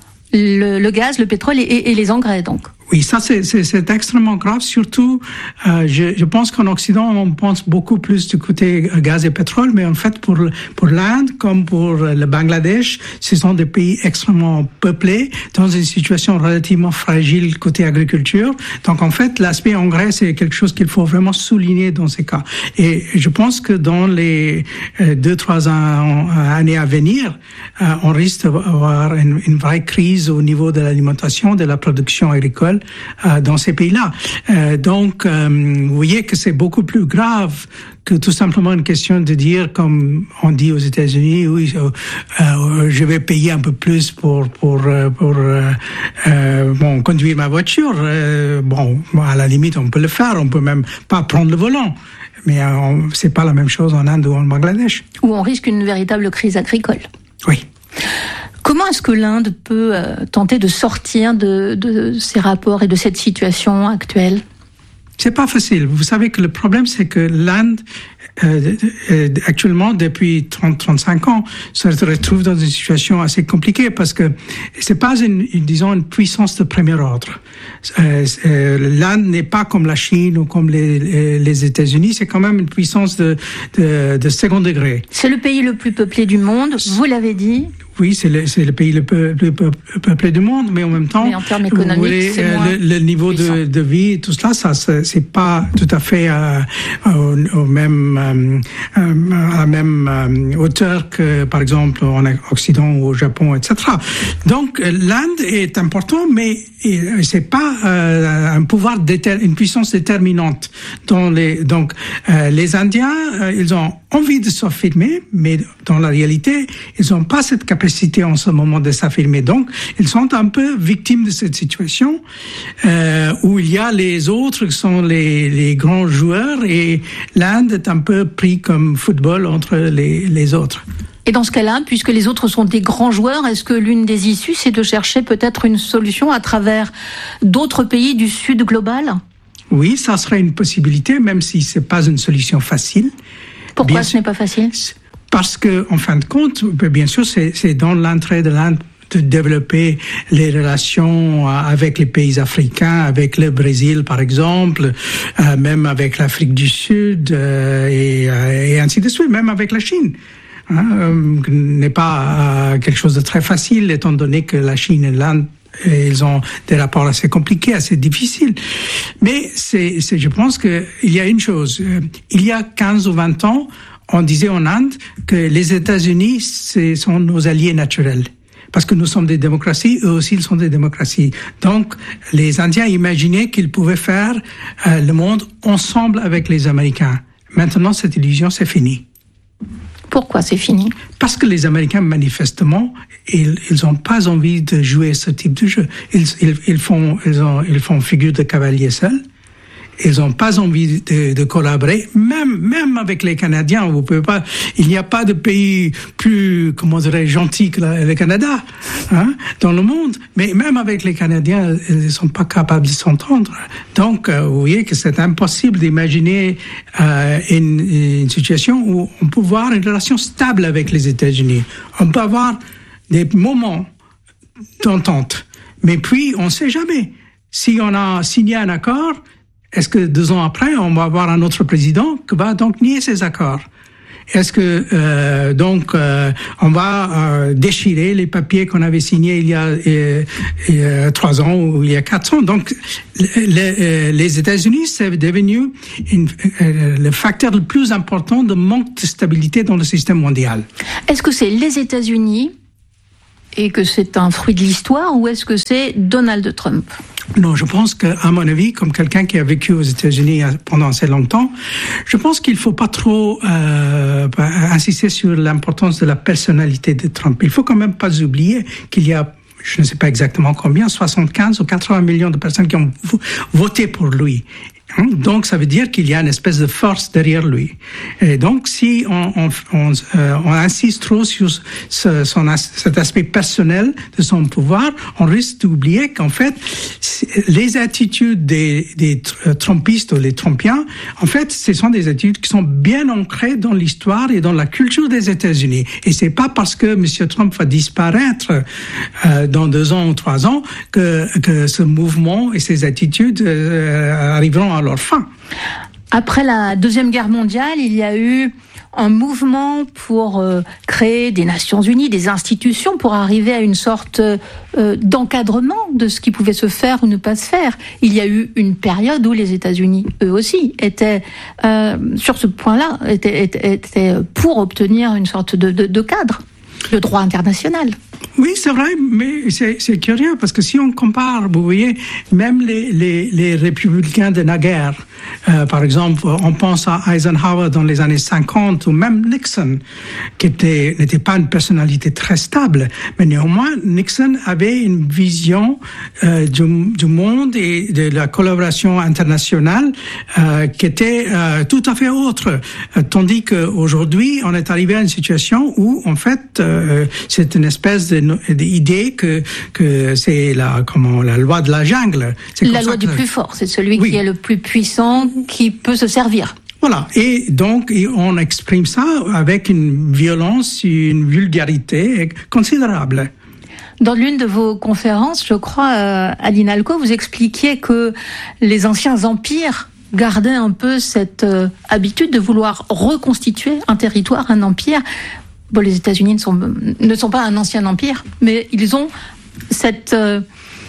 Speaker 16: le, le gaz, le pétrole et, et, et les engrais, donc.
Speaker 17: Oui, ça c'est, c'est, c'est extrêmement grave. Surtout, euh, je, je pense qu'en Occident, on pense beaucoup plus du côté gaz et pétrole, mais en fait, pour pour l'Inde comme pour le Bangladesh, ce sont des pays extrêmement peuplés, dans une situation relativement fragile côté agriculture. Donc en fait, l'aspect engrais, c'est quelque chose qu'il faut vraiment souligner dans ces cas. Et je pense que dans les euh, deux trois ans, années à venir, euh, on risque d'avoir une, une vraie crise au niveau de l'alimentation, de la production agricole dans ces pays-là. Euh, donc, euh, vous voyez que c'est beaucoup plus grave que tout simplement une question de dire, comme on dit aux États-Unis, oui, euh, euh, je vais payer un peu plus pour pour pour euh, euh, bon conduire ma voiture. Euh, bon, à la limite, on peut le faire. On peut même pas prendre le volant. Mais euh, c'est pas la même chose en Inde ou en Bangladesh.
Speaker 16: Où on risque une véritable crise agricole.
Speaker 17: Oui.
Speaker 16: Comment est-ce que l'Inde peut euh, tenter de sortir de, de ces rapports et de cette situation actuelle?
Speaker 17: C'est pas facile. Vous savez que le problème, c'est que l'Inde, euh, euh, actuellement, depuis trente à trente-cinq ans, se retrouve dans une situation assez compliquée parce que c'est pas une, une disons, une puissance de premier ordre. Euh, euh, L'Inde n'est pas comme la Chine ou comme les, les États-Unis, c'est quand même une puissance de, de, de second degré.
Speaker 16: C'est le pays le plus peuplé du monde, vous l'avez dit.
Speaker 17: Oui, c'est le, c'est le pays le plus, le plus peuplé du monde, mais en même temps,
Speaker 16: mais en termes économiques, voulez, c'est moins
Speaker 17: le, le niveau de, de vie, tout cela, ça, c'est, c'est pas tout à fait euh, au, au même, euh, à la même euh, hauteur que, par exemple, en Occident ou au Japon, et cetera. Donc, l'Inde est important, mais c'est pas euh, un pouvoir déter, une puissance déterminante dans les. Donc, euh, les Indiens, euh, ils ont envie de s'affirmer, mais dans la réalité, ils n'ont pas cette capacité en ce moment de s'affirmer. Donc, ils sont un peu victimes de cette situation euh, où il y a les autres qui sont les, les grands joueurs et l'Inde est un peu pris comme football entre les, les autres.
Speaker 16: Et dans ce cas-là, puisque les autres sont des grands joueurs, est-ce que l'une des issues, c'est de chercher peut-être une solution à travers d'autres pays du Sud global ?
Speaker 17: Oui, ça serait une possibilité, même si c'est pas une solution facile.
Speaker 16: Pourquoi
Speaker 17: bien
Speaker 16: ce n'est pas facile ?
Speaker 17: Parce que, en fin de compte, bien sûr, c'est, c'est dans l'entrée de l'Inde de développer les relations avec les pays africains, avec le Brésil par exemple, euh, même avec l'Afrique du Sud euh, et, euh, et ainsi de suite, même avec la Chine. Hein, euh, n'est pas euh, quelque chose de très facile, étant donné que la Chine et l'Inde, ils ont des rapports assez compliqués, assez difficiles. Mais c'est, c'est, je pense qu'il y a une chose. Il y a quinze ou vingt ans, on disait en Inde que les États-Unis, ce sont nos alliés naturels. Parce que nous sommes des démocraties, eux aussi ils sont des démocraties. Donc, les Indiens imaginaient qu'ils pouvaient faire euh, le monde ensemble avec les Américains. Maintenant, cette illusion, c'est fini.
Speaker 16: Pourquoi c'est fini?
Speaker 17: Parce que les Américains, manifestement, ils n'ont pas envie de jouer ce type de jeu. Ils, ils, ils, font, ils, ont, ils font figure de cavalier seul. Ils n'ont pas envie de, de collaborer, même même avec les Canadiens. Vous pouvez pas. Il n'y a pas de pays plus, comment dirais-je, gentil que le Canada, hein, dans le monde. Mais même avec les Canadiens, ils ne sont pas capables de s'entendre. Donc, euh, vous voyez que c'est impossible d'imaginer euh, une, une situation où on peut avoir une relation stable avec les États-Unis. On peut avoir des moments d'entente, mais puis on ne sait jamais. Si on a signé un accord, est-ce que deux ans après, on va avoir un autre président qui va donc nier ces accords? Est-ce que euh, donc euh, on va euh, déchirer les papiers qu'on avait signés il y a, euh, il y a trois ans ou il y a quatre ans? Donc les, les États-Unis, c'est devenu une, euh, le facteur le plus important de manque de stabilité dans le système mondial.
Speaker 16: Est-ce que c'est les États-Unis et que c'est un fruit de l'histoire, ou est-ce que c'est Donald Trump?
Speaker 17: Non, je pense qu'à mon avis, comme quelqu'un qui a vécu aux États-Unis pendant assez longtemps, je pense qu'il faut pas trop euh, insister sur l'importance de la personnalité de Trump. Il faut quand même pas oublier qu'il y a, je ne sais pas exactement combien, soixante-quinze ou quatre-vingts millions de personnes qui ont voté pour lui. Donc, ça veut dire qu'il y a une espèce de force derrière lui. Et donc, si on, on, on, euh, on insiste trop sur ce, son, cet aspect personnel de son pouvoir, on risque d'oublier qu'en fait, les attitudes des, des trumpistes ou les trumpiens, en fait, ce sont des attitudes qui sont bien ancrées dans l'histoire et dans la culture des États-Unis. Et c'est pas parce que M. Trump va disparaître euh, dans deux ans ou trois ans que, que ce mouvement et ces attitudes euh, arriveront à leur fin.
Speaker 16: Après la Deuxième Guerre mondiale, il y a eu un mouvement pour euh, créer des Nations Unies, des institutions, pour arriver à une sorte euh, d'encadrement de ce qui pouvait se faire ou ne pas se faire. Il y a eu une période où les États-Unis, eux aussi, étaient euh, sur ce point-là, étaient, étaient, étaient pour obtenir une sorte de, de, de cadre, le droit international.
Speaker 17: Oui, c'est vrai, mais c'est, c'est curieux parce que si on compare, vous voyez, même les, les, les républicains de naguère, euh, par exemple, on pense à Eisenhower dans les années cinquante ou même Nixon, qui était, n'était pas une personnalité très stable, mais néanmoins, Nixon avait une vision euh, du, du monde et de la collaboration internationale euh, qui était euh, tout à fait autre. Euh, tandis qu'aujourd'hui, on est arrivé à une situation où, en fait, euh, c'est une espèce de d'idée que que c'est la comment la loi de la jungle. C'est
Speaker 16: la loi du plus fort, c'est celui oui. qui est le plus puissant, qui peut se servir.
Speaker 17: Voilà, et donc on exprime ça avec une violence, une vulgarité considérable.
Speaker 16: Dans l'une de vos conférences, je crois, euh, à l'INALCO, vous expliquiez que les anciens empires gardaient un peu cette euh, habitude de vouloir reconstituer un territoire, un empire. Bon, les États-Unis ne sont, ne sont pas un ancien empire, mais ils ont cette, euh,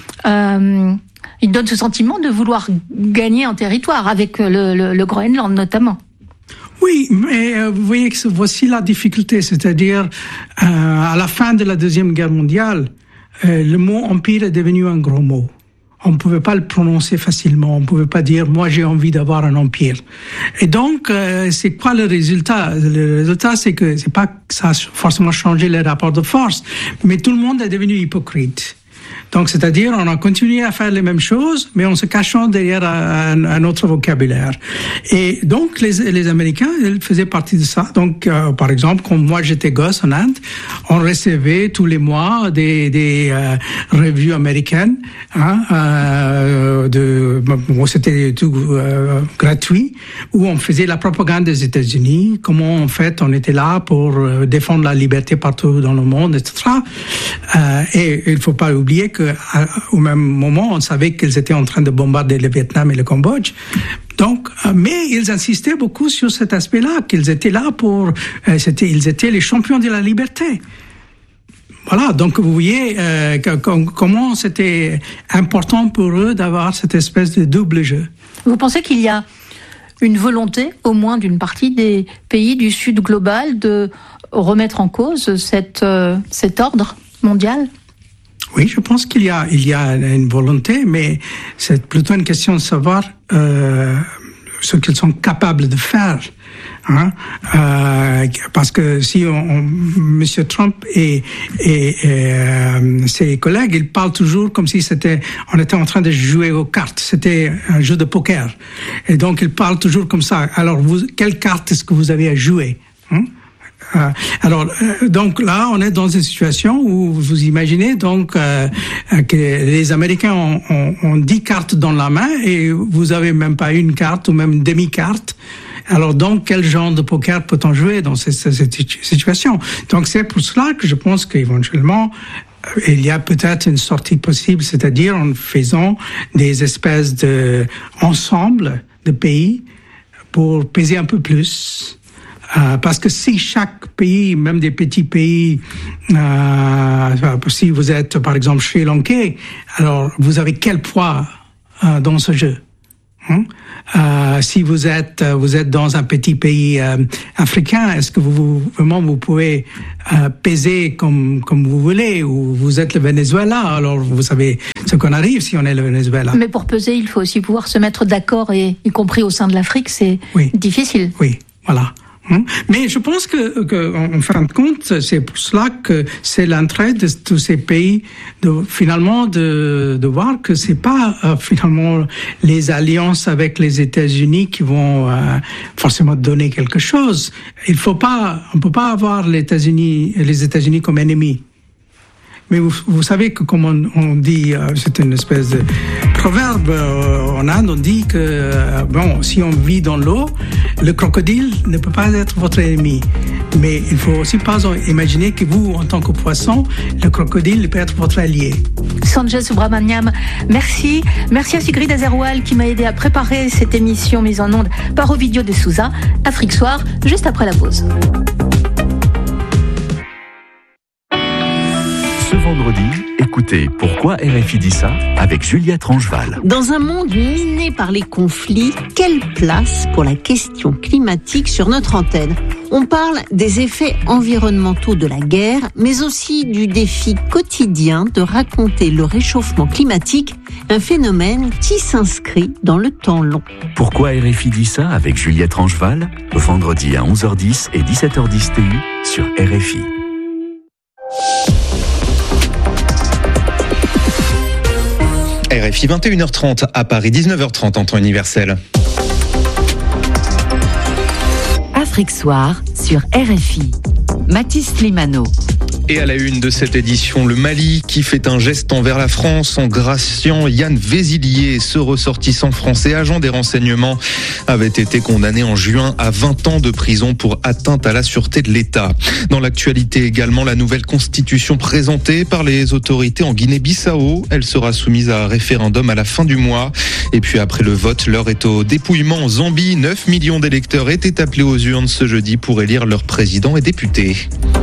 Speaker 16: euh, ils donnent ce sentiment de vouloir gagner un territoire, avec le, le, le Groenland notamment.
Speaker 17: Oui, mais euh, vous voyez que voici la difficulté, c'est-à-dire euh, à la fin de la Deuxième Guerre mondiale, euh, le mot empire est devenu un gros mot. On ne pouvait pas le prononcer facilement. On ne pouvait pas dire « moi, j'ai envie d'avoir un empire ». Et donc, euh, c'est quoi le résultat? Le résultat, c'est que c'est pas que ça a forcément changé les rapports de force, mais tout le monde est devenu hypocrite. Donc, c'est-à-dire, on a continué à faire les mêmes choses, mais en se cachant derrière un, un autre vocabulaire. Et donc, les, les Américains, ils faisaient partie de ça. Donc, euh, par exemple, quand moi j'étais gosse en Inde, on recevait tous les mois des, des euh, revues américaines, hein, euh, de, bon, c'était tout euh, gratuit, où on faisait la propagande des États-Unis, comment en fait on était là pour défendre la liberté partout dans le monde, et cetera. Euh, et il faut pas oublier que À, au même moment, on savait qu'ils étaient en train de bombarder le Vietnam et le Cambodge. Donc, euh, mais ils insistaient beaucoup sur cet aspect-là, qu'ils étaient là pour, euh, c'était, ils étaient les champions de la liberté. Voilà. Donc, vous voyez euh, que, que, comment c'était important pour eux d'avoir cette espèce de double jeu.
Speaker 16: Vous pensez qu'il y a une volonté, au moins d'une partie des pays du Sud global, de remettre en cause cette, euh, cet ordre mondial?
Speaker 17: Oui, je pense qu'il y a, il y a une volonté, mais c'est plutôt une question de savoir euh, ce qu'ils sont capables de faire. Hein, euh, parce que si on, on, Monsieur Trump et, et, et euh, ses collègues, ils parlent toujours comme si c'était, on était en train de jouer aux cartes. C'était un jeu de poker. Et donc, ils parlent toujours comme ça. Alors, vous, quelle carte est-ce que vous avez à jouer? Hein? Euh, alors, euh, donc là, on est dans une situation où vous imaginez donc euh, que les Américains ont, ont, ont dix cartes dans la main et vous avez même pas une carte ou même une demi-carte. Alors donc, quel genre de poker peut-on jouer dans cette, cette situation? Donc c'est pour cela que je pense qu'éventuellement, il y a peut-être une sortie possible, c'est-à-dire en faisant des espèces de ensembles de pays pour peser un peu plus. Euh, parce que si chaque pays, même des petits pays, euh, si vous êtes par exemple Sri Lankais, alors vous avez quel poids euh, dans ce jeu? Hein? Euh, si vous êtes vous êtes dans un petit pays euh, africain, est-ce que vous, vous vraiment vous pouvez euh, peser comme comme vous voulez, ou vous êtes le Venezuela, alors vous savez ce qu'on arrive si on est le Venezuela.
Speaker 16: Mais pour peser, il faut aussi pouvoir se mettre d'accord, et y compris au sein de l'Afrique, c'est
Speaker 17: oui.
Speaker 16: difficile.
Speaker 17: Oui, voilà. Mais je pense que, que, en fin de compte, c'est pour cela que c'est l'entrée de tous ces pays de finalement de, de voir que c'est pas euh, finalement les alliances avec les États-Unis qui vont euh, forcément donner quelque chose. Il faut pas, on peut pas avoir les États-Unis, les États-Unis comme ennemis. Mais vous, vous savez que comme on, on dit, euh, c'est une espèce de proverbe euh, en Inde, on dit que euh, bon, si on vit dans l'eau, le crocodile ne peut pas être votre ennemi. Mais il faut aussi pas imaginer que vous, en tant que poisson, le crocodile peut être votre allié.
Speaker 16: Sanjay Subrahmanyam, merci. Merci à Sigrid Azerwal qui m'a aidé à préparer cette émission mise en onde par Ovidio de Souza. Afrique Soir, juste après la pause.
Speaker 2: Ce vendredi, écoutez Pourquoi R F I dit ça avec Juliette Rangeval.
Speaker 18: Dans un monde miné par les conflits, quelle place pour la question climatique sur notre antenne? On parle des effets environnementaux de la guerre, mais aussi du défi quotidien de raconter le réchauffement climatique, un phénomène qui s'inscrit dans le temps long.
Speaker 2: Pourquoi R F I dit ça avec Juliette Rangeval, vendredi à onze heures dix et dix-sept heures dix T U sur R F I.
Speaker 7: R F I vingt et une heures trente à Paris, dix-neuf heures trente en temps universel.
Speaker 4: Afrique Soir sur R F I. Mathis Limano.
Speaker 7: Et à la une de cette édition, le Mali qui fait un geste envers la France en graciant Yann Vézilier. Ce ressortissant français, agent des renseignements, avait été condamné en juin à vingt ans de prison pour atteinte à la sûreté de l'État. Dans l'actualité également, la nouvelle constitution présentée par les autorités en Guinée-Bissau. Elle sera soumise à référendum à la fin du mois. Et puis après le vote, l'heure est au dépouillement en Zambie. neuf millions d'électeurs étaient appelés aux urnes ce jeudi pour élire leur président et députés.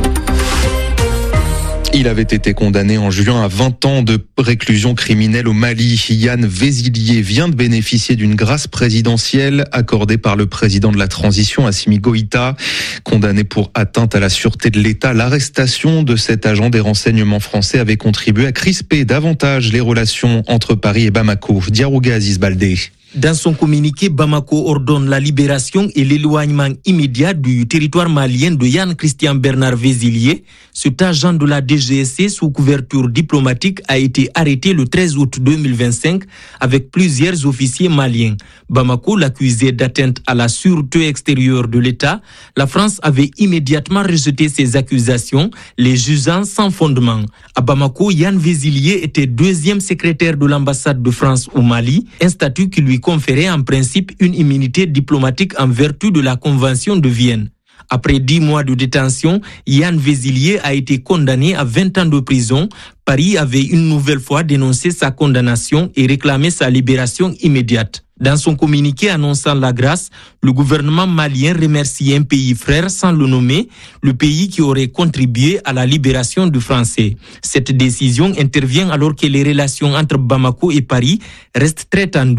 Speaker 7: Il avait été condamné en juin à vingt ans de réclusion criminelle au Mali. Yann Vézilier vient de bénéficier d'une grâce présidentielle accordée par le président de la transition, Assimi Goïta. Condamné pour atteinte à la sûreté de l'État, l'arrestation de cet agent des renseignements français avait contribué à crisper davantage les relations entre Paris et Bamako. Diarouga Aziz Baldé.
Speaker 19: Dans son communiqué, Bamako ordonne la libération et l'éloignement immédiat du territoire malien de Yann Christian Bernard Vézilier. Cet agent de la D G S C sous couverture diplomatique a été arrêté le treize août deux mille vingt-cinq avec plusieurs officiers maliens. Bamako l'accusait d'atteinte à la sûreté extérieure de l'État. La France avait immédiatement rejeté ces accusations, les jugeant sans fondement. À Bamako, Yann Vézilier était deuxième secrétaire de l'ambassade de France au Mali, un statut qui lui conférait en principe une immunité diplomatique en vertu de la Convention de Vienne. Après dix mois de détention, Yann Vézilier a été condamné à vingt ans de prison. Paris avait une nouvelle fois dénoncé sa condamnation et réclamé sa libération immédiate. Dans son communiqué annonçant la grâce, le gouvernement malien remercie un pays frère sans le nommer, le pays qui aurait contribué à la libération du Français. Cette décision intervient alors que les relations entre Bamako et Paris restent très tendues.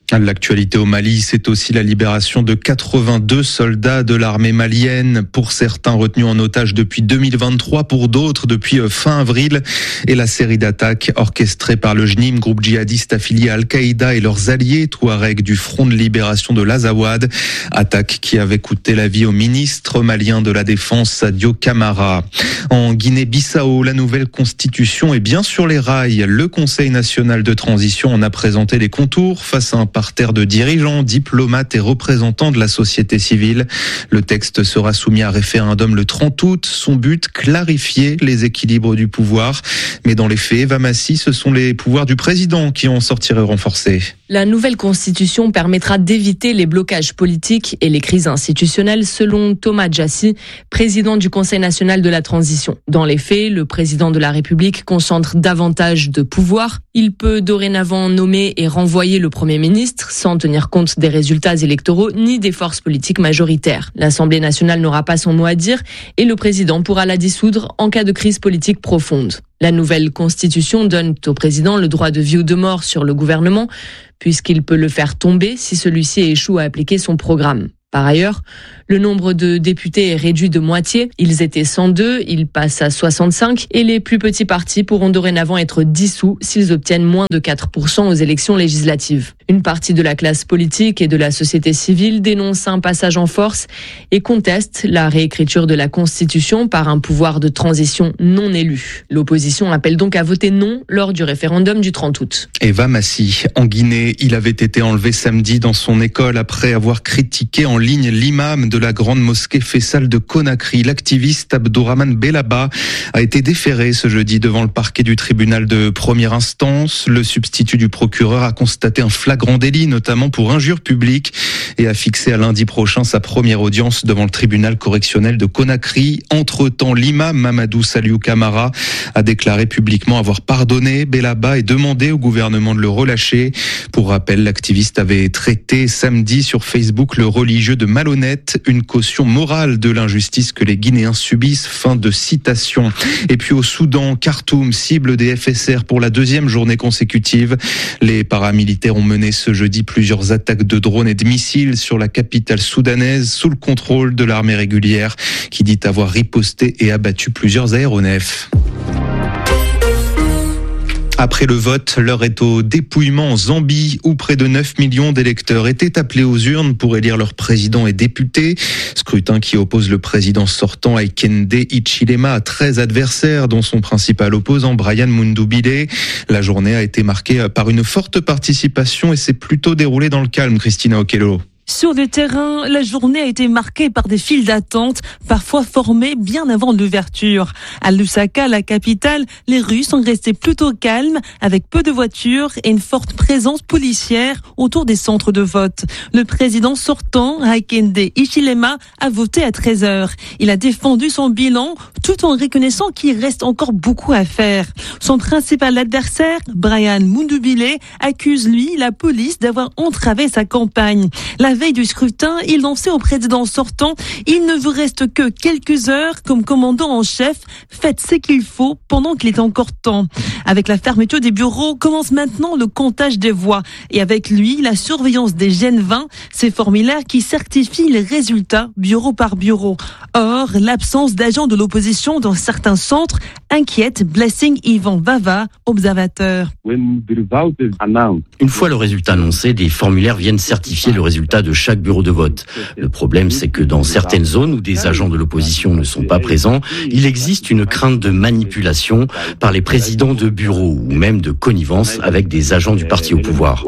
Speaker 7: L'actualité au Mali, c'est aussi la libération de quatre-vingt-deux soldats de l'armée malienne, pour certains retenus en otage depuis deux mille vingt-trois, pour d'autres depuis fin avril, et la série d'attaques orchestrées par le J N I M, groupe djihadiste affilié à Al-Qaïda et leurs alliés Touaregs du Front de libération de l'Azawad, attaque qui avait coûté la vie au ministre malien de la Défense Sadio Camara. En Guinée-Bissau, la nouvelle constitution est bien sur les rails. Le Conseil national de transition en a présenté les contours face à un parterre de dirigeants, diplomates et représentants de la société civile. Le texte sera soumis à référendum le trente août. Son but, clarifier les équilibres du pouvoir. Mais dans les faits, Eva Massy, ce sont les pouvoirs du président qui en sortiraient renforcés.
Speaker 20: La nouvelle constitution permettra d'éviter les blocages politiques et les crises institutionnelles, selon Thomas Djassi, président du Conseil national de la transition. Dans les faits, le président de la République concentre davantage de pouvoir. Il peut dorénavant nommer et renvoyer le Premier ministre sans tenir compte des résultats électoraux ni des forces politiques majoritaires. L'Assemblée nationale n'aura pas son mot à dire et le président pourra la dissoudre en cas de crise politique profonde. La nouvelle constitution donne au président le droit de vie ou de mort sur le gouvernement, puisqu'il peut le faire tomber si celui-ci échoue à appliquer son programme. Par ailleurs, le nombre de députés est réduit de moitié. Ils étaient cent deux, ils passent à soixante-cinq et les plus petits partis pourront dorénavant être dissous s'ils obtiennent moins de quatre pour cent aux élections législatives. Une partie de la classe politique et de la société civile dénonce un passage en force et conteste la réécriture de la Constitution par un pouvoir de transition non élu. L'opposition appelle donc à voter non lors du référendum du trente août.
Speaker 7: Eva Massy, en Guinée, il avait été enlevé samedi dans son école après avoir critiqué en ligne l'imam de la grande mosquée Faisal de Conakry. L'activiste Abdourahmane Bellaba a été déféré ce jeudi devant le parquet du tribunal de première instance. Le substitut du procureur a constaté un flagrant délit, notamment pour injure publique, et a fixé à lundi prochain sa première audience devant le tribunal correctionnel de Conakry. Entre-temps, l'imam Mamadou Saliou Camara a déclaré publiquement avoir pardonné Bellaba et demandé au gouvernement de le relâcher. Pour rappel, l'activiste avait traité samedi sur Facebook le religieux de malhonnête, une caution morale de l'injustice que les Guinéens subissent. Fin de citation. Et puis au Soudan, Khartoum cible des F S R pour la deuxième journée consécutive. Les paramilitaires ont mené ce jeudi plusieurs attaques de drones et de missiles sur la capitale soudanaise sous le contrôle de l'armée régulière qui dit avoir riposté et abattu plusieurs aéronefs. Après le vote, l'heure est au dépouillement en Zambie, où près de neuf millions d'électeurs étaient appelés aux urnes pour élire leurs présidents et députés. Scrutin qui oppose le président sortant Hakainde Hichilema à treize adversaires, dont son principal opposant Brian Mundubile. La journée a été marquée par une forte participation et s'est plutôt déroulée dans le calme, Christina Okello.
Speaker 21: Sur le terrain, la journée a été marquée par des files d'attente, parfois formées bien avant l'ouverture. À Lusaka, la capitale, les rues sont restées plutôt calmes, avec peu de voitures et une forte présence policière autour des centres de vote. Le président sortant, Hakainde Hichilema, a voté à treize heures. Il a défendu son bilan, tout en reconnaissant qu'il reste encore beaucoup à faire. Son principal adversaire, Brian Mundubile, accuse lui, la police, d'avoir entravé sa campagne. La veille du scrutin, il lançait au président sortant « Il ne vous reste que quelques heures comme commandant en chef. Faites ce qu'il faut pendant qu'il est encore temps. » Avec la fermeture des bureaux, commence maintenant le comptage des voix. Et avec lui, la surveillance des G N vingt, ces formulaires qui certifient les résultats bureau par bureau. Or, l'absence d'agents de l'opposition dans certains centres inquiète Blessing Ivan Vava, observateur.
Speaker 22: Une fois le résultat annoncé, des formulaires viennent certifier le résultat de chaque bureau de vote. Le problème, c'est que dans certaines zones où des agents de l'opposition ne sont pas présents, il existe une crainte de manipulation par les présidents de bureaux ou même de connivence avec des agents du parti au pouvoir.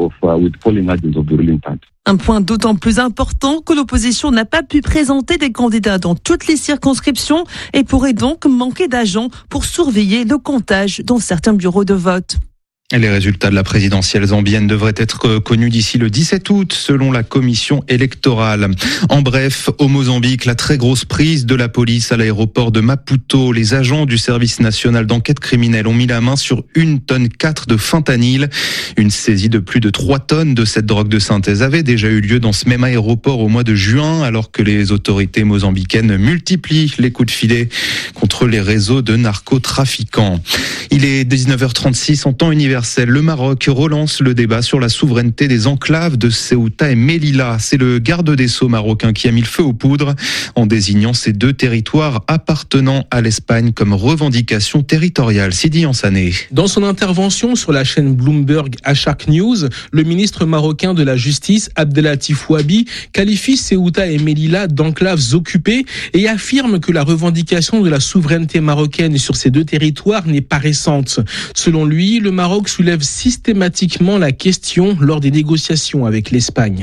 Speaker 21: Un point d'autant plus important que l'opposition n'a pas pu présenter des candidats dans toutes les circonscriptions et pourrait donc manquer d'agents pour surveiller le comptage dans certains bureaux de vote.
Speaker 7: Les résultats de la présidentielle zambienne devraient être connus d'ici le dix-sept août, selon la commission électorale. En bref, au Mozambique, la très grosse prise de la police à l'aéroport de Maputo. Les agents du service national d'enquête criminelle ont mis la main sur une tonne quatre de fentanyl. Une saisie de plus de trois tonnes de cette drogue de synthèse avait déjà eu lieu dans ce même aéroport au mois de juin, alors que les autorités mozambicaines multiplient les coups de filet contre les réseaux de narcotrafiquants. Il est dix-neuf heures trente-six en temps universel. universelle. Le Maroc relance le débat sur la souveraineté des enclaves de Ceuta et Melilla. C'est le garde des Sceaux marocain qui a mis le feu aux poudres en désignant ces deux territoires appartenant à l'Espagne comme revendication territoriale. Sidi Ansané.
Speaker 1: Dans son intervention sur la chaîne Bloomberg à Shark News, le ministre marocain de la Justice, Abdelatif Ouabi, qualifie Ceuta et Melilla d'enclaves occupées et affirme que la revendication de la souveraineté marocaine sur ces deux territoires n'est pas récente. Selon lui, le Maroc soulève systématiquement la question lors des négociations avec l'Espagne.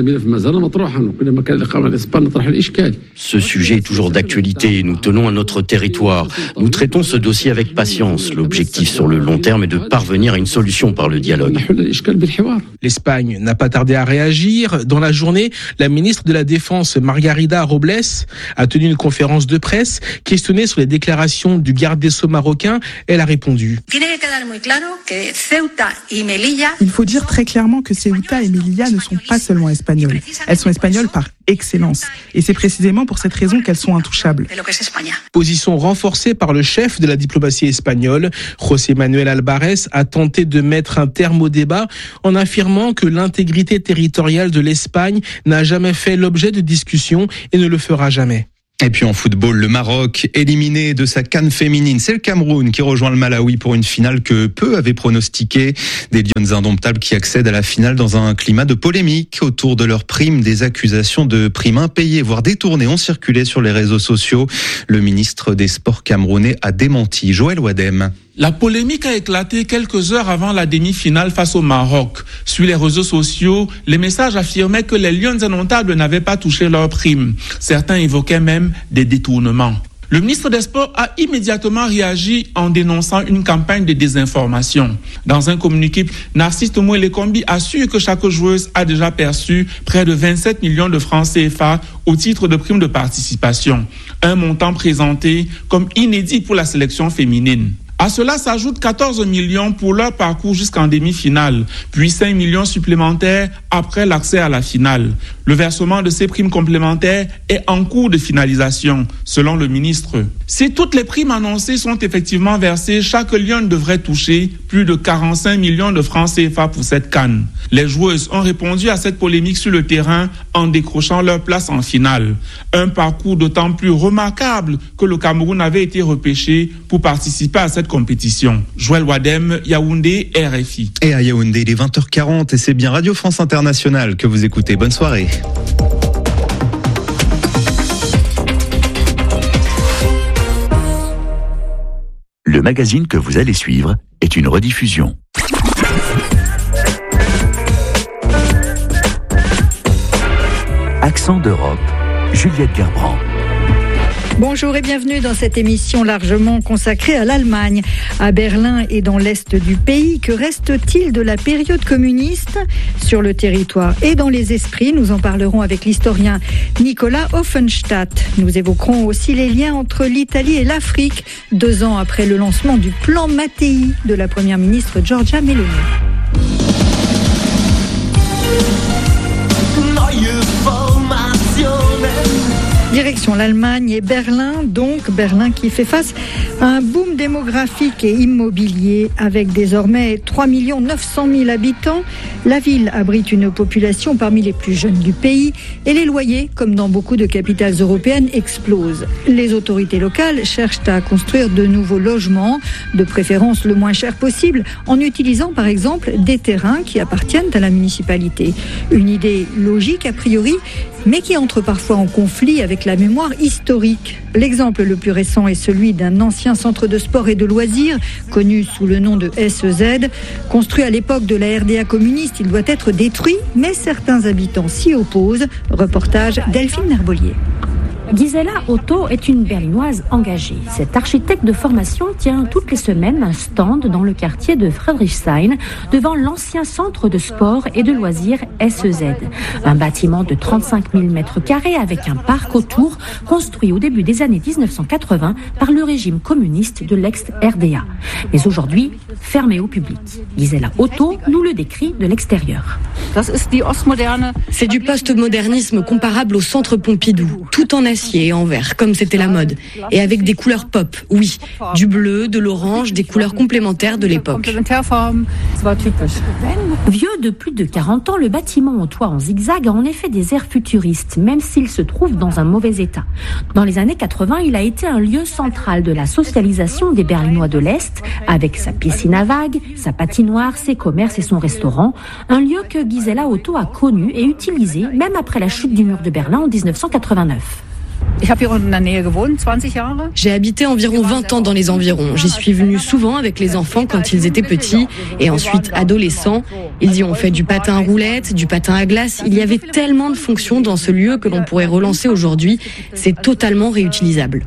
Speaker 22: Ce sujet est toujours d'actualité et nous tenons à notre territoire. Nous traitons ce dossier avec patience. L'objectif sur le long terme est de parvenir à une solution par le dialogue.
Speaker 1: L'Espagne n'a pas tardé à réagir. Dans la journée, la ministre de la Défense, Margarida Robles, a tenu une conférence de presse. Questionnée sur les déclarations du garde des Sceaux marocain, elle a répondu.
Speaker 3: Il faut dire très clairement que Ceuta et Melilla ne sont pas seulement espagnoles. Elles sont espagnoles par excellence. Et c'est précisément pour cette raison qu'elles sont intouchables.
Speaker 1: Position renforcée par le chef de la diplomatie espagnole, José Manuel Alvarez, a tenté de mettre un terme au débat en affirmant que l'intégrité territoriale de l'Espagne n'a jamais fait l'objet de discussions et ne le fera jamais.
Speaker 7: Et puis en football, le Maroc éliminé de sa CAN féminine. C'est le Cameroun qui rejoint le Malawi pour une finale que peu avaient pronostiquée. Des Lions indomptables qui accèdent à la finale dans un climat de polémique autour de leur prime. Des accusations de primes impayées, voire détournées, ont circulé sur les réseaux sociaux. Le ministre des Sports camerounais a démenti. Joël Wadem.
Speaker 23: La polémique a éclaté quelques heures avant la demi-finale face au Maroc. Sur les réseaux sociaux, les messages affirmaient que les Lions indomptables n'avaient pas touché leur prime. Certains évoquaient même des détournements. Le ministre des Sports a immédiatement réagi en dénonçant une campagne de désinformation. Dans un communiqué, Narcisse Tomoé-Lekombi assure que chaque joueuse a déjà perçu près de vingt-sept millions de francs C F A au titre de prime de participation. Un montant présenté comme inédit pour la sélection féminine. À cela s'ajoutent quatorze millions pour leur parcours jusqu'en demi-finale, puis cinq millions supplémentaires après l'accès à la finale. Le versement de ces primes complémentaires est en cours de finalisation, selon le ministre. Si toutes les primes annoncées sont effectivement versées, chaque Lion devrait toucher plus de quarante-cinq millions de francs C F A pour cette CAN. Les joueuses ont répondu à cette polémique sur le terrain en décrochant leur place en finale. Un parcours d'autant plus remarquable que le Cameroun avait été repêché pour participer à cette compétition. Joël Wadem, Yaoundé, R F I.
Speaker 7: Et à Yaoundé, il est vingt heures quarante et c'est bien Radio France Internationale que vous écoutez. Bonne soirée.
Speaker 2: Le magazine que vous allez suivre est une rediffusion. Accent d'Europe, Juliette Gerbrand.
Speaker 24: Bonjour et bienvenue dans cette émission largement consacrée à l'Allemagne. À Berlin et dans l'est du pays, que reste-t-il de la période communiste sur le territoire et dans les esprits? Nous en parlerons avec l'historien Nicolas Offenstadt. Nous évoquerons aussi les liens entre l'Italie et l'Afrique, deux ans après le lancement du plan Mattei de la première ministre Giorgia Meloni. Direction l'Allemagne et Berlin, donc Berlin qui fait face à un boom démographique et immobilier avec désormais trois millions neuf cent mille habitants. La ville abrite une population parmi les plus jeunes du pays et les loyers, comme dans beaucoup de capitales européennes, explosent. Les autorités locales cherchent à construire de nouveaux logements, de préférence le moins cher possible, en utilisant par exemple des terrains qui appartiennent à la municipalité. Une idée logique a priori, mais qui entre parfois en conflit avec la mémoire historique. L'exemple le plus récent est celui d'un ancien centre de sport et de loisirs, connu sous le nom de S E Z. Construit à l'époque de la R D A communiste, il doit être détruit, mais certains habitants s'y opposent. Reportage Delphine Herbolier.
Speaker 25: Gisela Otto est une Berlinoise engagée. Cette architecte de formation tient toutes les semaines un stand dans le quartier de Friedrichshain, devant l'ancien centre de sport et de loisirs S E Z. Un bâtiment de trente-cinq mille mètres carrés avec un parc autour, construit au début des années dix-neuf cent quatre-vingts par le régime communiste de l'ex-R D A. Mais aujourd'hui, fermé au public. Gisela Otto nous le décrit de l'extérieur.
Speaker 6: C'est du post-modernisme comparable au centre Pompidou, tout en acier et en verre, comme c'était la mode. Et avec des couleurs pop, oui. Du bleu, de l'orange, des couleurs complémentaires de l'époque.
Speaker 25: Vieux de plus de quarante ans, le bâtiment au toit en zigzag a en effet des airs futuristes, même s'il se trouve dans un mauvais état. Dans les années quatre-vingts, il a été un lieu central de la socialisation des Berlinois de l'Est, avec sa piscine à vagues, sa patinoire, ses commerces et son restaurant, un lieu que Gisela Otto a connu et utilisé même après la chute du mur de Berlin en dix-neuf cent quatre-vingt-neuf.
Speaker 6: J'ai habité environ vingt ans dans les environs. J'y suis venue souvent avec les enfants quand ils étaient petits et ensuite adolescents. Ils y ont fait du patin à roulettes, du patin à glace. Il y avait tellement de fonctions dans ce lieu que l'on pourrait relancer aujourd'hui. C'est totalement réutilisable.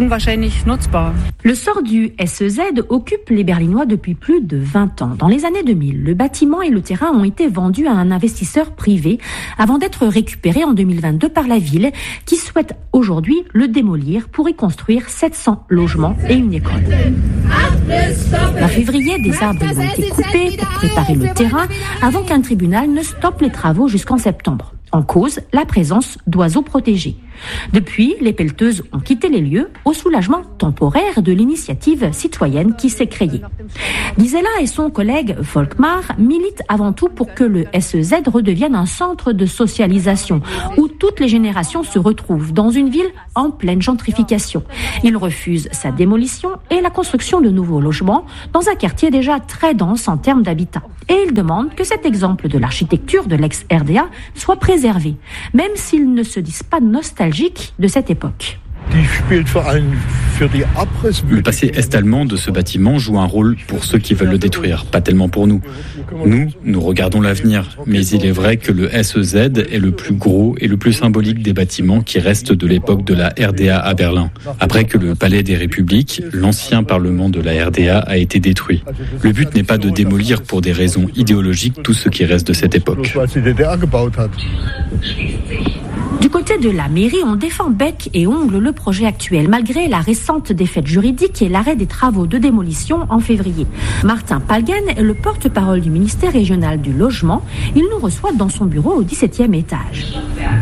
Speaker 25: Le sort du S E Z occupe les Berlinois depuis plus de vingt ans. Dans les années deux mille, le bâtiment et le terrain ont été vendus à un investisseur privé avant d'être récupérés en deux mille vingt-deux par la ville qui souhaite aujourd'hui le démolir pour y construire sept cents logements et une école. En février, des arbres ont été coupés pour préparer le terrain avant qu'un tribunal ne stoppe les travaux jusqu'en septembre. En cause, la présence d'oiseaux protégés. Depuis, les pelleteuses ont quitté les lieux au soulagement temporaire de l'initiative citoyenne qui s'est créée. Gisela et son collègue Volkmar militent avant tout pour que le S E Z redevienne un centre de socialisation où toutes les générations se retrouvent dans une ville en pleine gentrification. Ils refusent sa démolition et la construction de nouveaux logements dans un quartier déjà très dense en termes d'habitat. Et ils demandent que cet exemple de l'architecture de l'ex-R D A soit préservé, même s'ils ne se disent pas nostalgiques de cette époque.
Speaker 9: Le passé est-allemand de ce bâtiment joue un rôle pour ceux qui veulent le détruire, pas tellement pour nous. Nous, nous regardons l'avenir, mais il est vrai que le S E Z est le plus gros et le plus symbolique des bâtiments qui restent de l'époque de la R D A à Berlin. Après que le Palais des Républiques, l'ancien parlement de la R D A, a été détruit. Le but n'est pas de démolir pour des raisons idéologiques tout ce qui reste de cette époque.
Speaker 25: Du côté de la mairie, on défend bec et ongle le projet actuel, malgré la récente défaite juridique et l'arrêt des travaux de démolition en février. Martin Palgen est le porte-parole du ministère régional du logement. Il nous reçoit dans son bureau au dix-septième étage.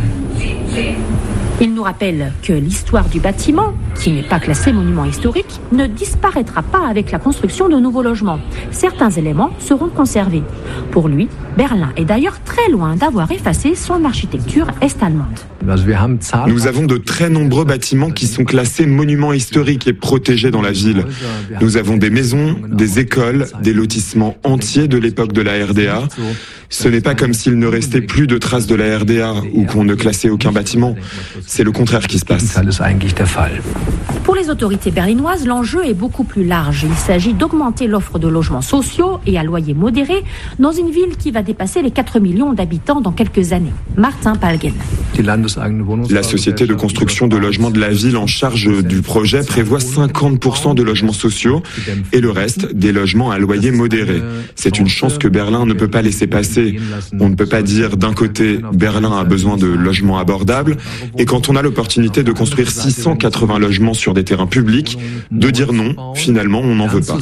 Speaker 25: Il nous rappelle que l'histoire du bâtiment, qui n'est pas classé monument historique, ne disparaîtra pas avec la construction de nouveaux logements. Certains éléments seront conservés. Pour lui, Berlin est d'ailleurs très loin d'avoir effacé son architecture est-allemande.
Speaker 11: Nous avons de très nombreux bâtiments qui sont classés monuments historiques et protégés dans la ville. Nous avons des maisons, des écoles, des lotissements entiers de l'époque de la R D A. Ce n'est pas comme s'il ne restait plus de traces de la R D A ou qu'on ne classait aucun bâtiment. C'est le contraire qui se passe.
Speaker 25: Pour les autorités berlinoises, l'enjeu est beaucoup plus large. Il s'agit d'augmenter l'offre de logements sociaux et à loyer modéré dans une ville qui va dépasser les quatre millions d'habitants dans quelques années. Martin Palgen.
Speaker 11: La société de construction de logements de la ville en charge du projet prévoit cinquante pour cent de logements sociaux et le reste des logements à loyer modéré. C'est une chance que Berlin ne peut pas laisser passer. On ne peut pas dire d'un côté Berlin a besoin de logements abordables et quand on a l'opportunité de construire six cent quatre-vingts logements sur des terrains publics, de dire non, finalement on n'en veut pas.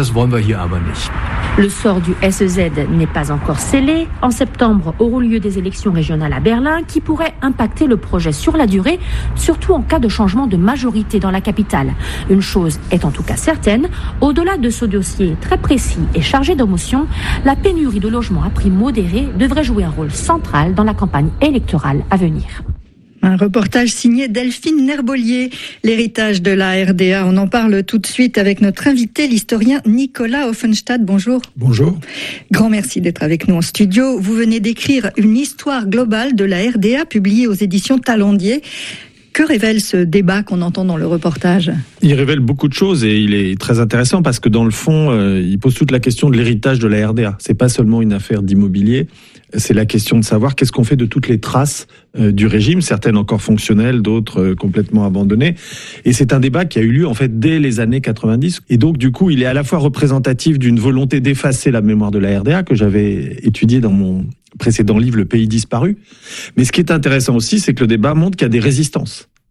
Speaker 25: Le sort du S E Z n'est pas encore scellé. En septembre auront lieu des élections régionales à Berlin qui pourraient impacter le projet sur la durée, surtout en cas de changement de majorité dans la capitale. Une chose est en tout cas certaine, au-delà de ce dossier très précis et chargé d'émotions, la pénurie de logements à prix modéré devrait jouer un rôle central dans la campagne électorale à venir.
Speaker 24: Un reportage signé Delphine Nerbolier, l'héritage de la R D A. On en parle tout de suite avec notre invité, l'historien Nicolas Offenstadt. Bonjour.
Speaker 12: Bonjour.
Speaker 24: Grand merci d'être avec nous en studio. Vous venez d'écrire une histoire globale de la R D A publiée aux éditions Talandier. Que révèle ce débat qu'on entend dans le reportage ?
Speaker 12: Il révèle beaucoup de choses et il est très intéressant parce que dans le fond, euh, il pose toute la question de l'héritage de la R D A. C'est pas seulement une affaire d'immobilier, c'est la question de savoir qu'est-ce qu'on fait de toutes les traces euh, du régime, certaines encore fonctionnelles, d'autres euh, complètement abandonnées. Et c'est un débat qui a eu lieu en fait dès les années quatre-vingt-dix. Et donc du coup, il est à la fois représentatif d'une volonté d'effacer la mémoire de la R D A que j'avais étudiée dans mon précédent livre, Le pays disparu. Mais ce qui est intéressant aussi, c'est que le débat montre qu'il y a des résistances.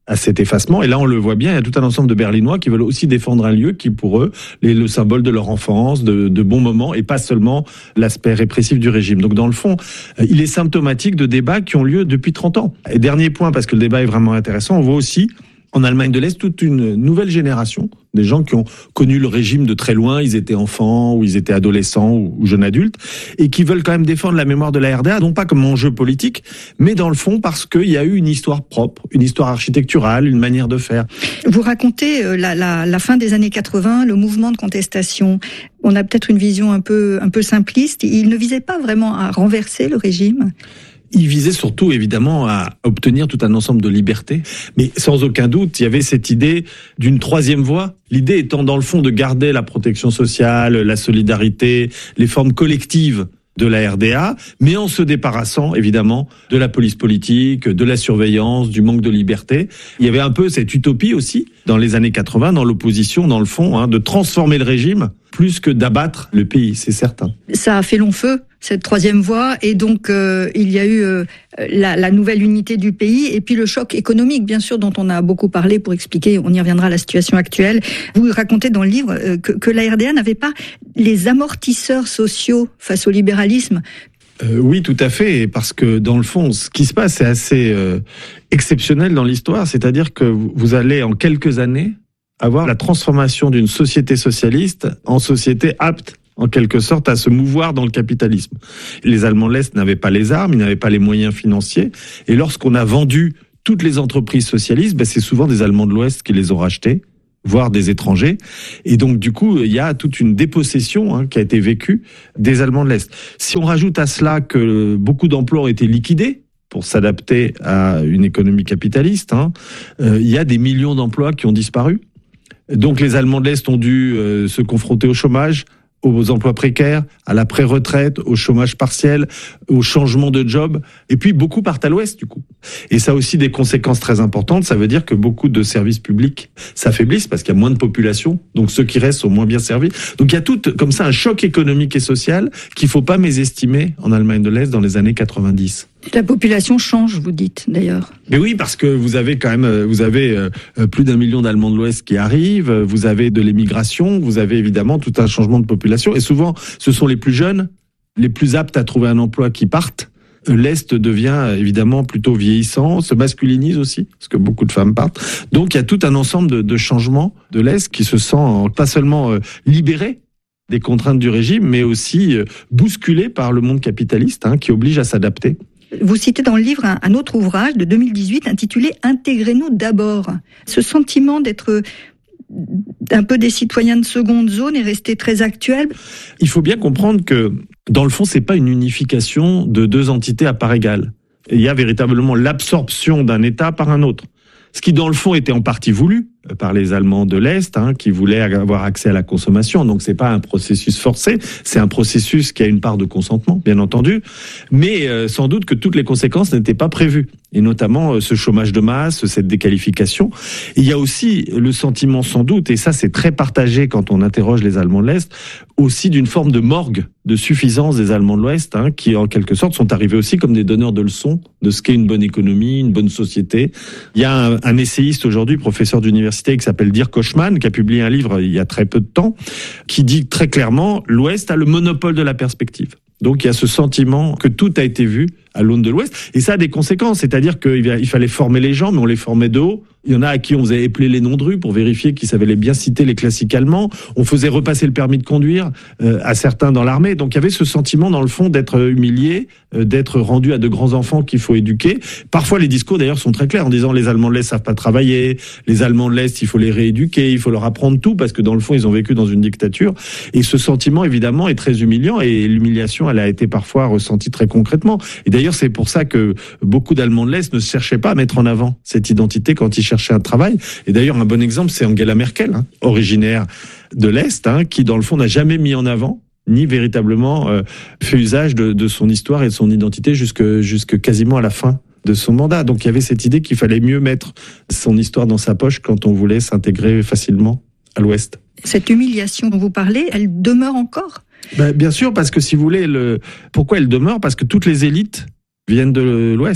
Speaker 12: à cet effacement. Et là, on le voit bien, il y a tout un ensemble de Berlinois qui veulent aussi défendre un lieu qui, pour eux, est le symbole de leur enfance, de, de bons moments, et pas seulement l'aspect répressif du régime. Donc, dans le fond, il est symptomatique de débats qui ont lieu depuis trente ans. Et dernier point, parce que le débat est vraiment intéressant, on voit aussi en Allemagne de l'Est toute une nouvelle génération, des gens qui ont connu le régime de très loin, ils étaient enfants, ou ils étaient adolescents, ou, ou jeunes adultes, et qui veulent quand même défendre la mémoire de la R D A, non pas comme enjeu politique, mais dans le fond parce qu'il y a eu une histoire propre, une histoire architecturale, une manière de faire.
Speaker 24: Vous racontez la, la, la fin des années quatre-vingts, le mouvement de contestation. On a peut-être une vision un peu, un peu simpliste. Il ne visait pas vraiment à renverser le régime.
Speaker 12: Il visait surtout, évidemment, à obtenir tout un ensemble de libertés. Mais sans aucun doute, il y avait cette idée d'une troisième voie. L'idée étant, dans le fond, de garder la protection sociale, la solidarité, les formes collectives de la R D A, mais en se débarrassant, évidemment, de la police politique, de la surveillance, du manque de liberté. Il y avait un peu cette utopie aussi, dans les années quatre-vingts, dans l'opposition, dans le fond, hein, de transformer le régime plus que d'abattre le pays, c'est certain.
Speaker 24: Ça a fait long feu, cette troisième voie, et donc euh, il y a eu euh, la, la nouvelle unité du pays, et puis le choc économique, bien sûr, dont on a beaucoup parlé pour expliquer, on y reviendra, la situation actuelle. Vous racontez dans le livre euh, que, que la R D A n'avait pas les amortisseurs sociaux face au libéralisme.
Speaker 12: Euh, oui, tout à fait, parce que dans le fond, ce qui se passe, c'est assez euh, exceptionnel dans l'histoire, c'est-à-dire que vous allez en quelques années avoir la transformation d'une société socialiste en société apte, en quelque sorte, à se mouvoir dans le capitalisme. Les Allemands de l'Est n'avaient pas les armes, ils n'avaient pas les moyens financiers, et lorsqu'on a vendu toutes les entreprises socialistes, ben c'est souvent des Allemands de l'Ouest qui les ont rachetées, voire des étrangers. Et donc, du coup, il y a toute une dépossession hein, qui a été vécue des Allemands de l'Est. Si on rajoute à cela que beaucoup d'emplois ont été liquidés pour s'adapter à une économie capitaliste, hein, euh, il y a des millions d'emplois qui ont disparu. Donc, les Allemands de l'Est ont dû euh, se confronter au chômage, aux emplois précaires, à la pré-retraite, au chômage partiel, au changement de job. Et puis, beaucoup partent à l'Ouest, du coup. Et ça a aussi des conséquences très importantes. Ça veut dire que beaucoup de services publics s'affaiblissent parce qu'il y a moins de population. Donc, ceux qui restent sont moins bien servis. Donc, il y a tout, comme ça, un choc économique et social qu'il faut pas mésestimer en Allemagne de l'Est dans les années quatre-vingt-dix.
Speaker 24: La population change, vous dites, d'ailleurs.
Speaker 12: Mais oui, parce que vous avez quand même, vous avez euh, plus d'un million d'Allemands de l'Ouest qui arrivent, vous avez de l'émigration, vous avez évidemment tout un changement de population. Et souvent, ce sont les plus jeunes, les plus aptes à trouver un emploi qui partent. L'Est devient évidemment plutôt vieillissant, se masculinise aussi, parce que beaucoup de femmes partent. Donc il y a tout un ensemble de, de changements de l'Est qui se sent pas seulement euh, libéré des contraintes du régime, mais aussi euh, bousculé par le monde capitaliste hein, qui oblige à s'adapter.
Speaker 24: Vous citez dans le livre un, un autre ouvrage de deux mille dix-huit intitulé « Intégrez-nous d'abord ». Ce sentiment d'être un peu des citoyens de seconde zone est resté très actuel.
Speaker 12: Il faut bien comprendre que, dans le fond, c'est pas une unification de deux entités à part égale. Il y a véritablement l'absorption d'un État par un autre. Ce qui, dans le fond, était en partie voulu par les Allemands de l'Est, hein, qui voulaient avoir accès à la consommation. Donc, c'est pas un processus forcé, c'est un processus qui a une part de consentement, bien entendu. Mais euh, sans doute que toutes les conséquences n'étaient pas prévues. Et notamment euh, ce chômage de masse, cette déqualification. Et il y a aussi le sentiment, sans doute, et ça c'est très partagé quand on interroge les Allemands de l'Est, aussi d'une forme de morgue, de suffisance des Allemands de l'Ouest, hein, qui en quelque sorte sont arrivés aussi comme des donneurs de leçons de ce qu'est une bonne économie, une bonne société. Il y a un, un essayiste aujourd'hui, professeur d'université, qui s'appelle Dirk Kochman, qui a publié un livre il y a très peu de temps, qui dit très clairement « L'Ouest a le monopole de la perspective ». Donc il y a ce sentiment que tout a été vu à l'aune de l'Ouest, et ça a des conséquences, c'est-à-dire qu'il fallait former les gens, mais on les formait de haut. Il y en a à qui on faisait épeler les noms de rue pour vérifier qu'ils savaient bien citer les classiques allemands. On faisait repasser le permis de conduire euh, à certains dans l'armée. Donc il y avait ce sentiment, dans le fond, d'être humilié, euh, d'être rendu à de grands enfants qu'il faut éduquer. Parfois, les discours, d'ailleurs, sont très clairs en disant les Allemands de l'Est savent pas travailler, les Allemands de l'Est, il faut les rééduquer, il faut leur apprendre tout, parce que dans le fond, ils ont vécu dans une dictature. Et ce sentiment, évidemment, est très humiliant, et l'humiliation, elle a été parfois ressentie très concrètement. Et d'ailleurs, c'est pour ça que beaucoup d'Allemands de l'Est ne cherchaient pas à mettre en avant cette identité quand ils cherchaient un travail. Et d'ailleurs, un bon exemple, c'est Angela Merkel, hein, originaire de l'Est, hein, qui, dans le fond, n'a jamais mis en avant ni véritablement euh, fait usage de, de son histoire et de son identité jusque, jusque quasiment à la fin de son mandat. Donc, il y avait cette idée qu'il fallait mieux mettre son histoire dans sa poche quand on voulait s'intégrer facilement à l'Ouest.
Speaker 24: Cette humiliation dont vous parlez, elle demeure encore ?
Speaker 12: Ben, bien sûr, parce que si vous voulez, le... pourquoi elle demeure ? Parce que toutes les élites viennent de l'Ouest.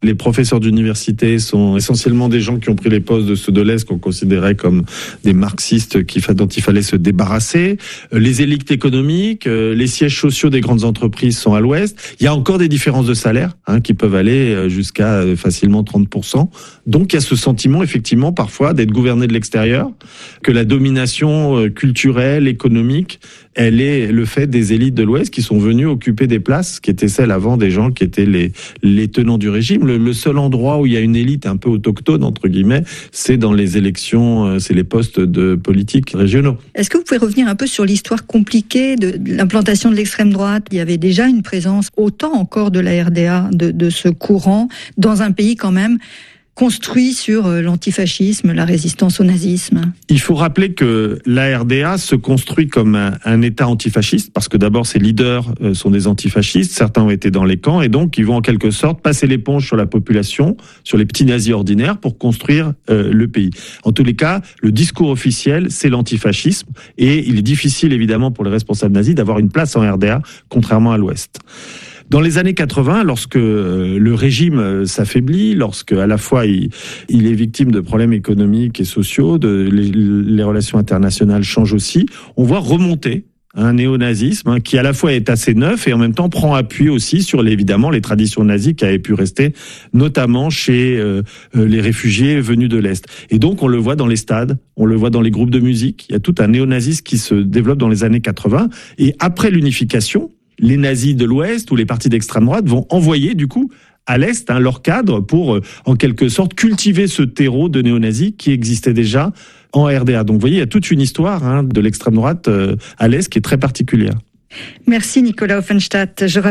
Speaker 12: Les professeurs d'université sont essentiellement des gens qui ont pris les postes de ceux de l'Est qu'on considérait comme des marxistes qui, dont il fallait se débarrasser. Les élites économiques, les sièges sociaux des grandes entreprises sont à l'Ouest. Il y a encore des différences de salaire hein, qui peuvent aller jusqu'à facilement trente pour cent. Donc il y a ce sentiment effectivement parfois d'être gouverné de l'extérieur, que la domination culturelle, économique, elle est le fait des élites de l'Ouest qui sont venues occuper des places qui étaient celles avant des gens qui étaient les, les tenants du régime. Le, le seul endroit où il y a une élite un peu autochtone, entre guillemets, c'est dans les élections, c'est les postes de politique régionaux.
Speaker 24: Est-ce que vous pouvez revenir un peu sur l'histoire compliquée de, de l'implantation de l'extrême droite? Il y avait déjà une présence autant encore de la R D A, de, de ce courant, dans un pays quand même construit sur l'antifascisme, la résistance au nazisme.
Speaker 12: Il faut rappeler que la R D A se construit comme un, un État antifasciste, parce que d'abord ses leaders sont des antifascistes, certains ont été dans les camps, et donc ils vont en quelque sorte passer l'éponge sur la population, sur les petits nazis ordinaires, pour construire euh, le pays. En tous les cas, le discours officiel, c'est l'antifascisme, et il est difficile évidemment pour les responsables nazis d'avoir une place en R D A, contrairement à l'Ouest. Dans les années quatre-vingts, lorsque le régime s'affaiblit, lorsque à la fois il, il est victime de problèmes économiques et sociaux, de, les, les relations internationales changent aussi, on voit remonter un néonazisme hein, qui à la fois est assez neuf et en même temps prend appui aussi sur les, évidemment les traditions nazies qui avaient pu rester, notamment chez euh, les réfugiés venus de l'Est. Et donc on le voit dans les stades, on le voit dans les groupes de musique, il y a tout un néonazisme qui se développe dans les années quatre-vingts. Et après l'unification, les nazis de l'Ouest ou les partis d'extrême droite vont envoyer du coup à l'Est hein, leur cadre pour, euh, en quelque sorte, cultiver ce terreau de néo-nazis qui existait déjà en R D A. Donc vous voyez, il y a toute une histoire hein, de l'extrême droite euh, à l'Est qui est très particulière.
Speaker 24: Merci Nicolas Offenstadt. Je